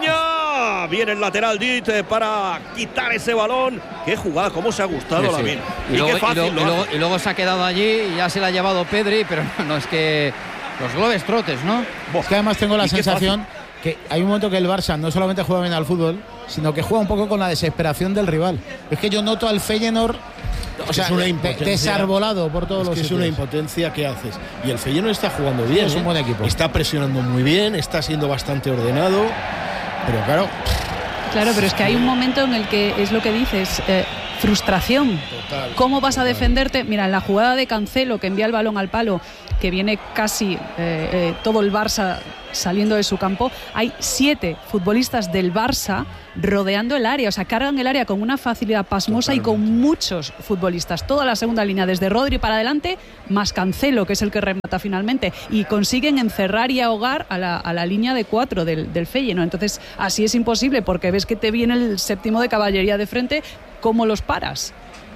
Ah, viene el lateral Dit eh, para quitar ese balón. Qué jugada, cómo se ha gustado, Sí, sí. Lamine. Y, Y, luego, qué fácil y, luego, lo y, luego, hace. y luego se ha quedado allí y ya se la ha llevado Pedri, pero no, es que los globes trotes, ¿no? Es que además tengo la Y qué sensación que hay un momento que el Barça no solamente juega bien al fútbol, sino que juega un poco con la desesperación del rival. Es que yo noto al Feyenoord, o sea, es una de- impotencia. desarbolado por todos Es los que es sitios. una impotencia que haces. Y el Feyenoord está jugando bien. es un ¿eh? buen equipo. Está presionando muy bien, está siendo bastante ordenado. Pero claro, Claro, pero es que hay un momento en el que es lo que dices, eh, frustración. Total, ¿Cómo vas a total. defenderte? Mira, en la jugada de Cancelo, que envía el balón al palo, que viene casi eh, eh, todo el Barça saliendo de su campo, hay siete futbolistas del Barça rodeando el área, o sea, cargan el área con una facilidad pasmosa. Totalmente. Y con muchos futbolistas, toda la segunda línea, desde Rodri para adelante, más Cancelo, que es el que remata finalmente, y consiguen encerrar y ahogar a la, a la línea de cuatro del, del Feyenoord. Entonces, así es imposible, porque ves que te viene el séptimo de caballería de frente, ¿cómo los paras?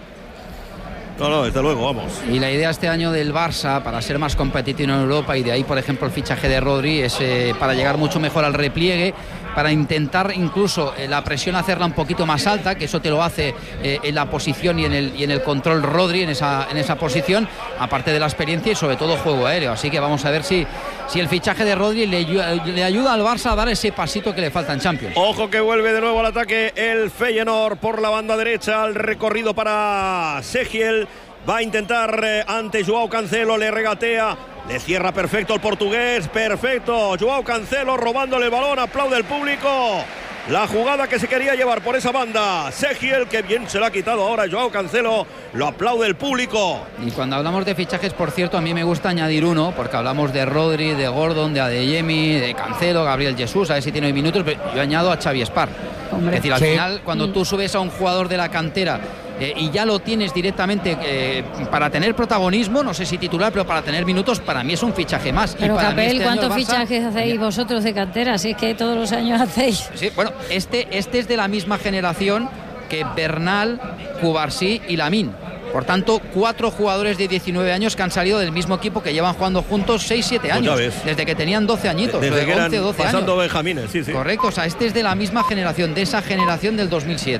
No, no, desde luego, vamos. Y la idea este año del Barça, para ser más competitivo en Europa, y de ahí, por ejemplo, el fichaje de Rodri, es eh, para llegar mucho mejor al repliegue, para intentar incluso eh, la presión hacerla un poquito más alta, que eso te lo hace eh, en la posición y en el, y en el control Rodri, en esa, en esa posición, aparte de la experiencia y sobre todo juego aéreo. Así que vamos a ver si, si el fichaje de Rodri le, le ayuda al Barça a dar ese pasito que le falta en Champions. Ojo que vuelve de nuevo al ataque el Feyenoord por la banda derecha, el recorrido para Segiel. Va a intentar eh, ante Joao Cancelo, le regatea, le cierra perfecto el portugués, perfecto. Joao Cancelo robándole el balón, aplaude el público. La jugada que se quería llevar por esa banda, Segiel, que bien se la ha quitado ahora Joao Cancelo, lo aplaude el público. Y cuando hablamos de fichajes, por cierto, a mí me gusta añadir uno, porque hablamos de Rodri, de Gordon, de Adeyemi, de Cancelo, Gabriel Jesús, a ver si tiene minutos, pero yo añado a Xavi Espar. Hombre. Es decir, al Sí. final, cuando tú subes a un jugador de la cantera eh, y ya lo tienes directamente eh, para tener protagonismo, no sé si titular, pero para tener minutos, para mí es un fichaje más. Pero y para mí Capel, este año ¿cuántos el Barça- fichajes hacéis vosotros de cantera? Si es que todos los años hacéis. Sí, bueno, este, este es de la misma generación que Bernal, Cubarsí y Lamine. Por tanto, cuatro jugadores de diecinueve años que han salido del mismo equipo, que llevan jugando juntos seis siete Pues ya años, ves. desde que tenían doce añitos, Desde o que eran once doce pasando años. benjamines, sí, sí. Correcto, o sea, este es de la misma generación, de esa generación del dos mil siete.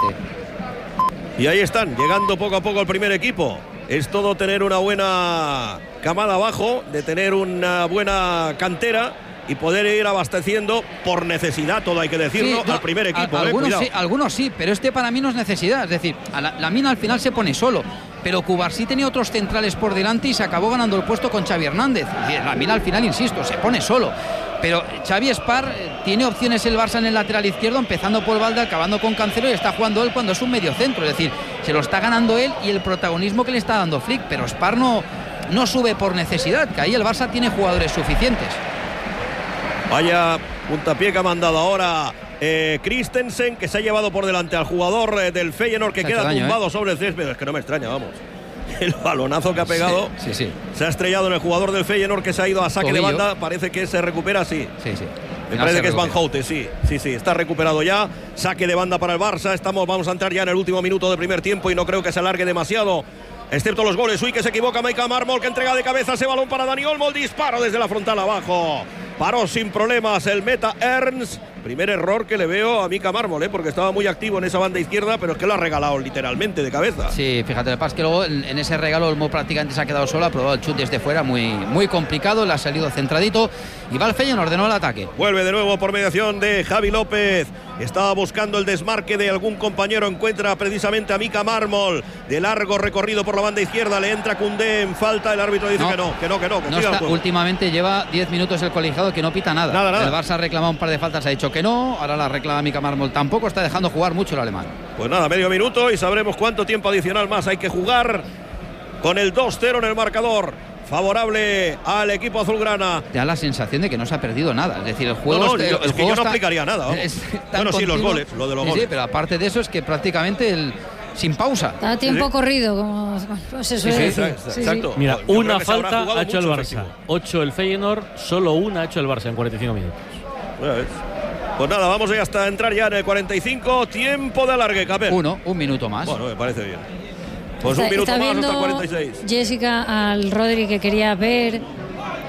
Y ahí están, llegando poco a poco al primer equipo. Es todo tener una buena camada abajo, de tener una buena cantera y poder ir abasteciendo por necesidad, todo hay que decirlo, Sí, no, al primer equipo. a- eh, algunos, cuidado. sí, algunos sí, pero este para mí no es necesidad. Es decir, a la, la mina al final se pone solo. Pero Cubarsí tenía otros centrales por delante y se acabó ganando el puesto con Xavi Hernández. Es decir, la mina al final, insisto, se pone solo. Pero Xavi Espar eh, tiene opciones el Barça en el lateral izquierdo, empezando por Valde, acabando con Cancelo, y está jugando él cuando es un medio centro. Es decir, se lo está ganando él y el protagonismo que le está dando Flick. Pero Espar no, no sube por necesidad, que ahí el Barça tiene jugadores suficientes. Vaya puntapié que ha mandado ahora eh, Christensen, que se ha llevado por delante al jugador eh, del Feyenoord, que Se ha queda hecho daño, tumbado ¿eh? sobre el césped. Es que no me extraña, vamos. El balonazo que ha pegado Sí, sí, sí. se ha estrellado en el jugador del Feyenoord, que se ha ido a saque Tobillo. de banda. Parece que se recupera, sí. Sí, sí. Me Final parece se que es Van recupera. Houten, sí, sí, sí, está recuperado ya. Saque de banda para el Barça. Estamos, vamos a entrar ya en el último minuto de primer tiempo y no creo que se alargue demasiado, excepto los goles. Uy, que se equivoca Micah Marmol, que entrega de cabeza ese balón para Dani Olmo. El disparo desde la frontal abajo. Paró sin problemas el meta Ernst. Primer error que le veo a Micah Marmol, ¿eh? Porque estaba muy activo en esa banda izquierda, pero es que lo ha regalado literalmente de cabeza. Sí, fíjate, el pasa que luego en, en ese regalo Olmo prácticamente se ha quedado solo, ha probado el chute desde fuera, muy, muy complicado, le ha salido centradito y va el Feyenoord, ordenó el ataque. Vuelve de nuevo por mediación de Javi López. Estaba buscando el desmarque de algún compañero. Encuentra precisamente a Micah Marmol. De largo recorrido por la banda izquierda. Le entra Koundé en falta. El árbitro dice No, que no, que no, que no. Que No siga el está, juego. últimamente lleva diez minutos el colegiado que no pita nada. Nada, nada. El Barça ha reclamado un par de faltas, ha dicho que no, ahora la reclama Micah Marmol. Tampoco está dejando jugar mucho el alemán. Pues nada, medio minuto y sabremos cuánto tiempo adicional más hay que jugar. Con el dos cero en el marcador, favorable al equipo azulgrana. Te da la sensación de que no se ha perdido nada. Es decir, el No, juego... no, está- yo- el es que juego yo no está- aplicaría nada, vamos. es tan Bueno, sí, los continuo. goles, lo de los Sí, goles. sí, pero aparte de eso es que prácticamente el, sin pausa. Está a tiempo Sí. corrido, como como se suele Sí, decir. exacto, Sí, sí. exacto. Mira, Yo creo una que se habrá falta jugado ha hecho el mucho Barça. efectivo. Ocho el Feyenoord, solo una ha hecho el Barça en cuarenta y cinco minutos. Ya ves. Pues nada, vamos a hasta entrar ya en el cuarenta y cinco. Tiempo de alargue, Capel. Uno, un minuto más. Bueno, me parece bien. Pues Está- un minuto está más hasta viendo el cuarenta y seis. Jessica al Rodri que quería ver.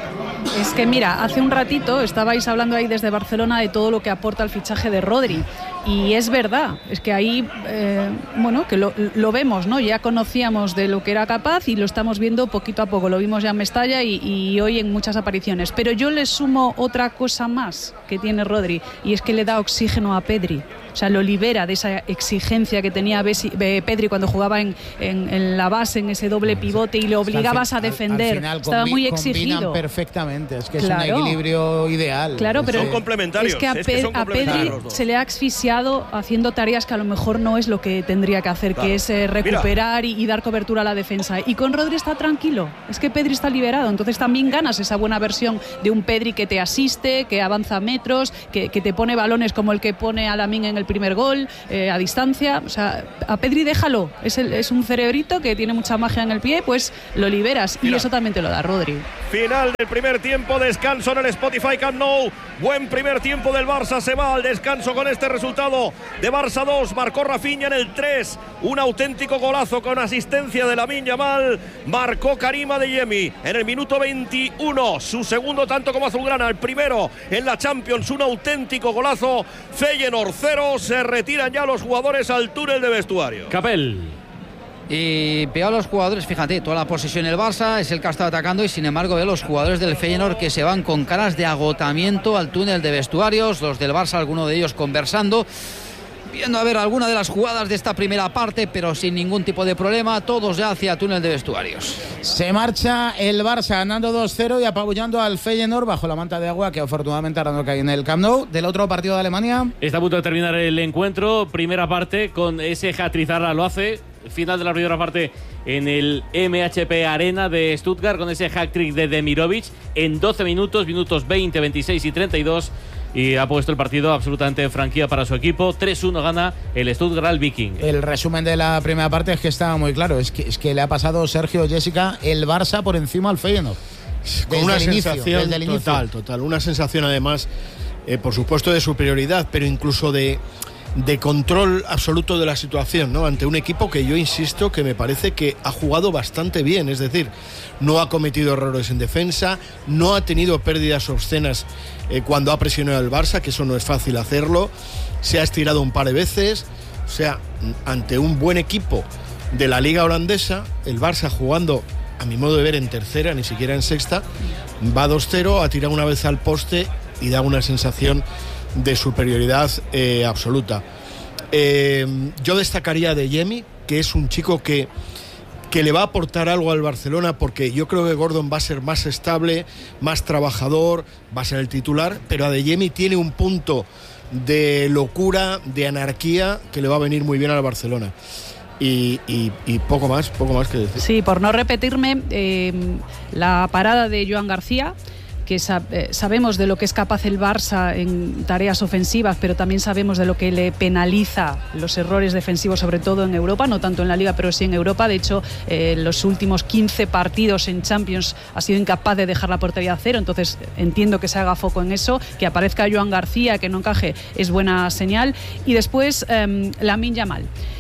Es que mira, hace un ratito estabais hablando ahí desde Barcelona de todo lo que aporta el fichaje de Rodri. Y es verdad, es que ahí, eh, bueno, que lo, lo vemos, ¿no? Ya conocíamos de lo que era capaz y lo estamos viendo poquito a poco. Lo vimos ya en Mestalla y, y hoy en muchas apariciones. Pero yo le sumo otra cosa más que tiene Rodri, y es que le da oxígeno a Pedri. O sea, lo libera de esa exigencia que tenía Pedri cuando jugaba en, en, en la base, en ese doble pivote, y le obligabas a defender. Al final, estaba muy exigido. Perfectamente, es que claro. Es un equilibrio ideal. Claro, pero son complementarios. Es que a, es Pe- que son a Pedri se le ha asfixiado haciendo tareas que a lo mejor no es lo que tendría que hacer, claro. que es eh, recuperar y, y dar cobertura a la defensa. Y con Rodri está tranquilo, es que Pedri está liberado, entonces también ganas esa buena versión de un Pedri que te asiste, que avanza metros, que, que te pone balones como el que pone a Lamine en el primer gol, eh, a distancia. O sea, a Pedri déjalo, es, el, es un cerebrito que tiene mucha magia en el pie, pues lo liberas. Mira. Y eso también te lo da Rodri. Final del primer tiempo, descanso en el Spotify Camp Nou. Buen primer tiempo del Barça, se va al descanso con este resultado de Barça dos, marcó Rafinha en el tres, un auténtico golazo con asistencia de Lamine Yamal, marcó Karim Adeyemi en el minuto veintiuno, su segundo tanto como azulgrana, el primero en la Champions, un auténtico golazo. Feyenoord cero, se retiran ya los jugadores al túnel de vestuario. Capel. Y veo a los jugadores, fíjate, toda la posesión el Barça, es el que ha estado atacando, y sin embargo veo a los jugadores del Feyenoord que se van con caras de agotamiento al túnel de vestuarios, los del Barça, alguno de ellos conversando, viendo a ver alguna de las jugadas de esta primera parte, pero sin ningún tipo de problema, todos ya hacia túnel de vestuarios. Se marcha el Barça ganando dos cero y apabullando al Feyenoord bajo la manta de agua que afortunadamente ahora no cae en el Camp Nou. Del otro partido de Alemania. Está a punto de terminar el encuentro, primera parte con ese hat-trick, Zarra lo hace. Final de la primera parte en el M H P Arena de Stuttgart con ese hat-trick de Demirovic en doce minutos, minutos veinte, veintiséis y treinta y dos, y ha puesto el partido absolutamente en franquicia para su equipo. tres uno gana el Stuttgart al Viking. El resumen de la primera parte es que estaba muy claro, es que, es que le ha pasado Sergio, Jessica, el Barça por encima al Feyenoord. Con una sensación total, total, una sensación además, eh, por supuesto, de superioridad, pero incluso de de control absoluto de la situación, ¿no? Ante un equipo que yo insisto que me parece que ha jugado bastante bien, es decir, no ha cometido errores en defensa, no ha tenido pérdidas obscenas eh, cuando ha presionado al Barça, que eso no es fácil hacerlo, se ha estirado un par de veces, o sea, ante un buen equipo de la liga holandesa, el Barça jugando, a mi modo de ver, en tercera, ni siquiera en sexta, va dos cero, ha tirado una vez al poste y da una sensación de superioridad eh, absoluta. Eh, yo destacaría a Adeyemi, que es un chico que, que le va a aportar algo al Barcelona, porque yo creo que Gordon va a ser más estable, más trabajador, va a ser el titular, pero Adeyemi tiene un punto de locura, de anarquía, que le va a venir muy bien al Barcelona. Y, y, y poco más, poco más que decir. Sí, por no repetirme, eh, la parada de Joan García, que sab- eh, sabemos de lo que es capaz el Barça en tareas ofensivas, pero también sabemos de lo que le penaliza los errores defensivos, sobre todo en Europa, no tanto en la Liga, pero sí en Europa. De hecho, eh, en los últimos quince partidos en Champions ha sido incapaz de dejar la portería a cero, entonces entiendo que se haga foco en eso, que aparezca Joan García, que no encaje, es buena señal. Y después, eh, Lamine Yamal.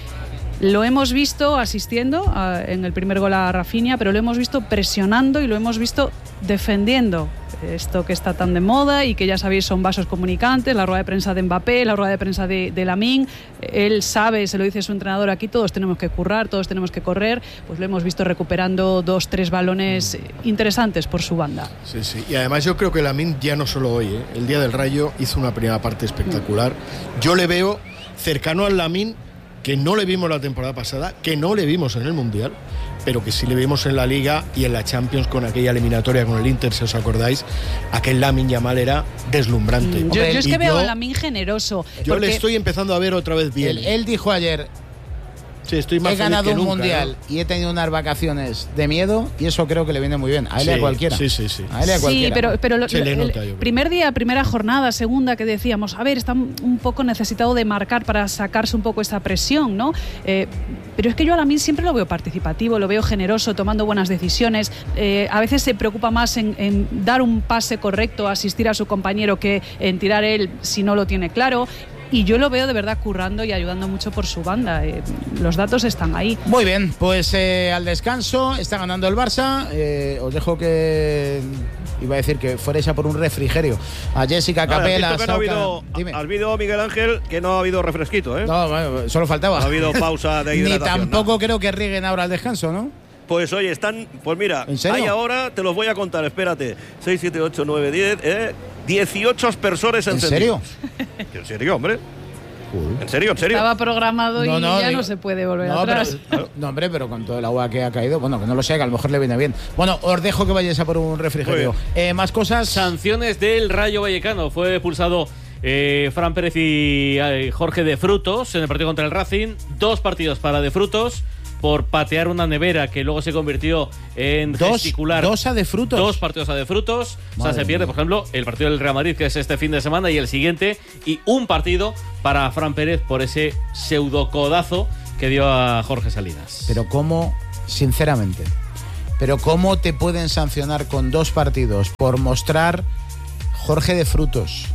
Lo hemos visto asistiendo a, en el primer gol a Rafinha, pero lo hemos visto presionando y lo hemos visto defendiendo. Esto que está tan de moda y que ya sabéis son vasos comunicantes, la rueda de prensa de Mbappé, la rueda de prensa de, de Lamine. Él sabe, se lo dice su entrenador, aquí todos tenemos que currar, todos tenemos que correr. Pues lo hemos visto recuperando dos, tres balones interesantes por su banda. Sí, sí. Y además yo creo que Lamine ya no solo hoy, ¿eh? El día del Rayo hizo una primera parte espectacular. Yo le veo cercano al Lamine que no le vimos la temporada pasada, que no le vimos en el Mundial, pero que sí le vimos en la Liga y en la Champions con aquella eliminatoria con el Inter, si os acordáis. Aquel Lamine Yamal era deslumbrante. Yo, yo es que y veo yo, a Lamine generoso. Yo le estoy empezando a ver otra vez bien. Él, él dijo ayer... Sí, estoy más he ganado un nunca, mundial, ¿no? Y he tenido unas vacaciones de miedo, y eso creo que le viene muy bien a él y sí, a cualquiera. Sí, sí, sí. A él y a cualquiera. Sí, pero, pero lo, Se le nota, el primer día, primera jornada, segunda, que decíamos, a ver, está un poco necesitado de marcar para sacarse un poco esa presión, ¿no? Eh, pero es que yo a Lamine siempre lo veo participativo, lo veo generoso, tomando buenas decisiones. Eh, a veces se preocupa más en, en dar un pase correcto, asistir a su compañero, que en tirar él si no lo tiene claro. y yo lo veo de verdad currando y ayudando mucho por su banda. Eh, los datos están ahí. Muy bien, pues eh, al descanso está ganando el Barça. Eh, os dejo que iba a decir que fuerais a por un refrigerio. A Jessica Capela, no ha habido, ha habido, Miguel Ángel, que no ha habido refresquito, ¿eh? No, bueno, solo faltaba. No ha habido pausa de hidratación. Ni tampoco no. creo que rieguen ahora al descanso, ¿no? Pues oye, están, pues mira, ¿En serio? hay ahora, te los voy a contar, espérate. seis, siete, ocho, nueve, diez, eh, dieciocho aspersores encendidos. ¿En serio? ¿En serio, hombre? ¿En serio, en serio? Estaba programado y no, no, ya digo, no se puede volver no, atrás. Pero, no, hombre, pero con todo el agua que ha caído, bueno, que no lo sé, que a lo mejor le viene bien. Bueno, os dejo que vayáis a por un refrigerio. Eh, más cosas. Sanciones del Rayo Vallecano. Fue expulsado eh, Fran Pérez y eh, Jorge de Frutos en el partido contra el Racing. Dos partidos para de Frutos por patear una nevera que luego se convirtió en dos, gesticular. Dos a de Frutos. Dos partidos a de Frutos. Madre o sea, se pierde, mía. Por ejemplo, el partido del Real Madrid, que es este fin de semana, y el siguiente. Y un partido para Fran Pérez por ese pseudocodazo que dio a Jorge Salinas. Pero cómo, sinceramente, pero cómo te pueden sancionar con dos partidos por mostrar Jorge de Frutos.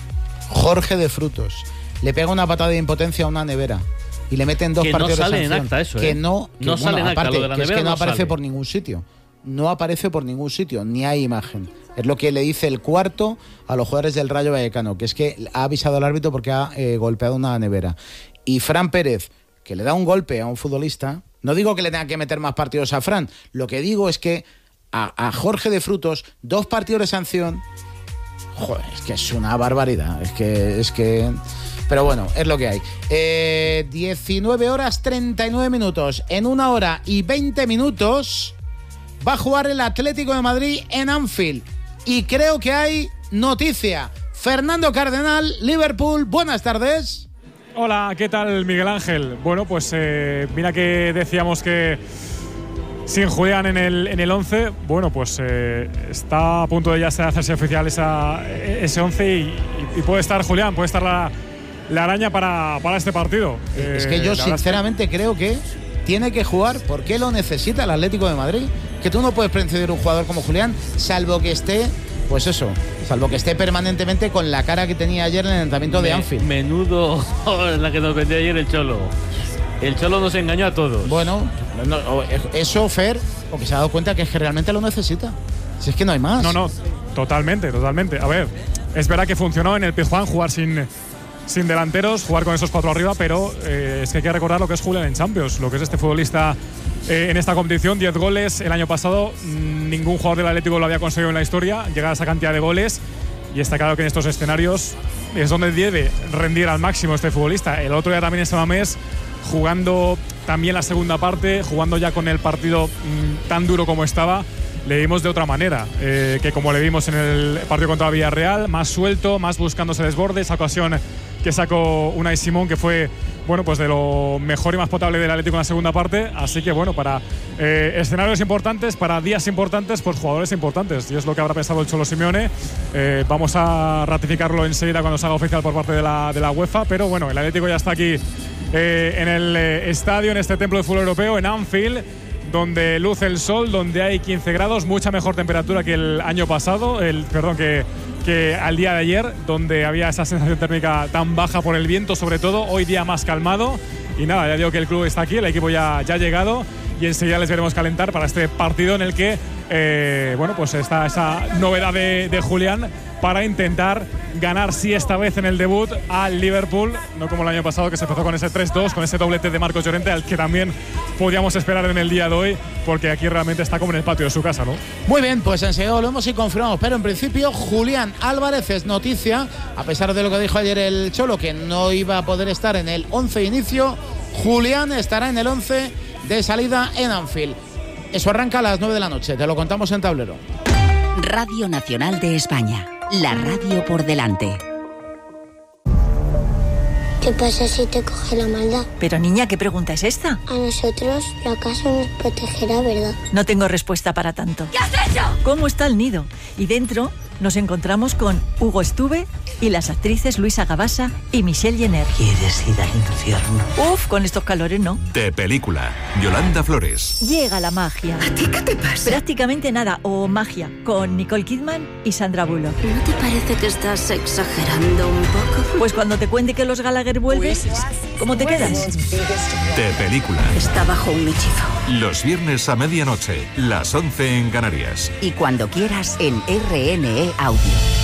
Jorge de Frutos. Le pega una patada de impotencia a una nevera. Y le meten dos que partidos no sale de sanción. En acta eso, ¿eh? Que no, que, no bueno, sale en acta. Aparte, Lo de la que nevera es que no, no aparece sale. por ningún sitio. No aparece por ningún sitio, ni hay imagen. Es lo que le dice el cuarto a los jugadores del Rayo Vallecano, que es que ha avisado al árbitro porque ha eh, golpeado una nevera. Y Fran Pérez, que le da un golpe a un futbolista, no digo que le tenga que meter más partidos a Fran, lo que digo es que a, a Jorge de Frutos, dos partidos de sanción, joder, es que es una barbaridad, es que... Es que pero bueno, es lo que hay. Eh, diecinueve horas treinta y nueve minutos. En una hora y veinte minutos va a jugar el Atlético de Madrid en Anfield. Y creo que hay noticia. Fernando Cardenal, Liverpool, buenas tardes. Hola, ¿qué tal, Miguel Ángel? Bueno, pues eh, mira que decíamos que sin Julián en el en el once, bueno, pues eh, está a punto de ya hacerse oficial esa, ese once y, y puede estar Julián, puede estar la... la araña para, para este partido. Es que yo eh, sinceramente es que... creo que tiene que jugar porque lo necesita el Atlético de Madrid. Que tú no puedes prescindir un jugador como Julián, salvo que esté, pues eso, salvo que esté permanentemente con la cara que tenía ayer en el entrenamiento de Me, Anfield. Menudo la que nos vendió ayer el Cholo. El Cholo nos engañó a todos. Bueno, no, eso, Fer, porque se ha dado cuenta que es que realmente lo necesita. Si es que no hay más. No, no, totalmente, totalmente. A ver, es verdad que funcionó en el Pizjuán jugar sin... sin delanteros, jugar con esos cuatro arriba, pero eh, es que hay que recordar lo que es Julián en Champions, lo que es este futbolista eh, en esta competición. diez goles el año pasado, ningún jugador del Atlético lo había conseguido en la historia, llegar a esa cantidad de goles, y está claro que en estos escenarios es donde debe rendir al máximo este futbolista. El otro día también en Samamés, jugando también la segunda parte, jugando ya con el partido mmm, tan duro como estaba, le vimos de otra manera, eh, que como le vimos en el partido contra Villarreal, más suelto, más buscando ese desborde, esa ocasión que sacó Unai Simón, que fue bueno, pues de lo mejor y más potable del Atlético en la segunda parte. Así que bueno, para eh, escenarios importantes, para días importantes, pues jugadores importantes, y es lo que habrá pensado el Cholo Simeone. Eh, vamos a ratificarlo enseguida cuando se haga oficial por parte de la, de la UEFA, pero bueno, el Atlético ya está aquí eh, en el eh, estadio, en este templo de fútbol europeo, en Anfield, donde luce el sol, donde hay quince grados, mucha mejor temperatura que el año pasado, el, perdón, que, que al día de ayer, donde había esa sensación térmica tan baja por el viento, sobre todo, hoy día más calmado. Y nada, ya digo que el club está aquí, el equipo ya, ya ha llegado, y enseguida les veremos calentar para este partido en el que, eh, bueno, pues está esa novedad de, de Julián para intentar ganar, sí, esta vez en el debut al Liverpool, no como el año pasado que se empezó con ese tres dos, con ese doblete de Marcos Llorente, al que también podíamos esperar en el día de hoy, porque aquí realmente está como en el patio de su casa, ¿no? Muy bien, pues enseguida volvemos y confirmamos, pero en principio Julián Álvarez es noticia, a pesar de lo que dijo ayer el Cholo, que no iba a poder estar en el once de inicio. Julián estará en el once de salida en Anfield. Eso arranca a las nueve de la noche, te lo contamos en Tablero. Radio Nacional de España, la radio por delante. ¿Qué pasa si te coge la maldad? Pero niña, ¿qué pregunta es esta? A nosotros la casa nos protegerá, ¿verdad? No tengo respuesta para tanto. ¿Qué has hecho? ¿Cómo está el nido? Y dentro nos encontramos con Hugo Estuve y las actrices Luisa Gabasa y Michelle Jenner. ¿Quieres ir al infierno? Uf, con estos calores no. De película, Yolanda Flores. Llega la magia. ¿A ti qué te pasa? Prácticamente nada, o magia, con Nicole Kidman y Sandra Bullock. ¿No te parece que estás exagerando un poco? Pues cuando te cuente que los Gallagher vuelven, ¿cómo te quedas? De película. Está bajo un hechizo. Los viernes a medianoche, las once en Canarias. Y cuando quieras en R N E Audio.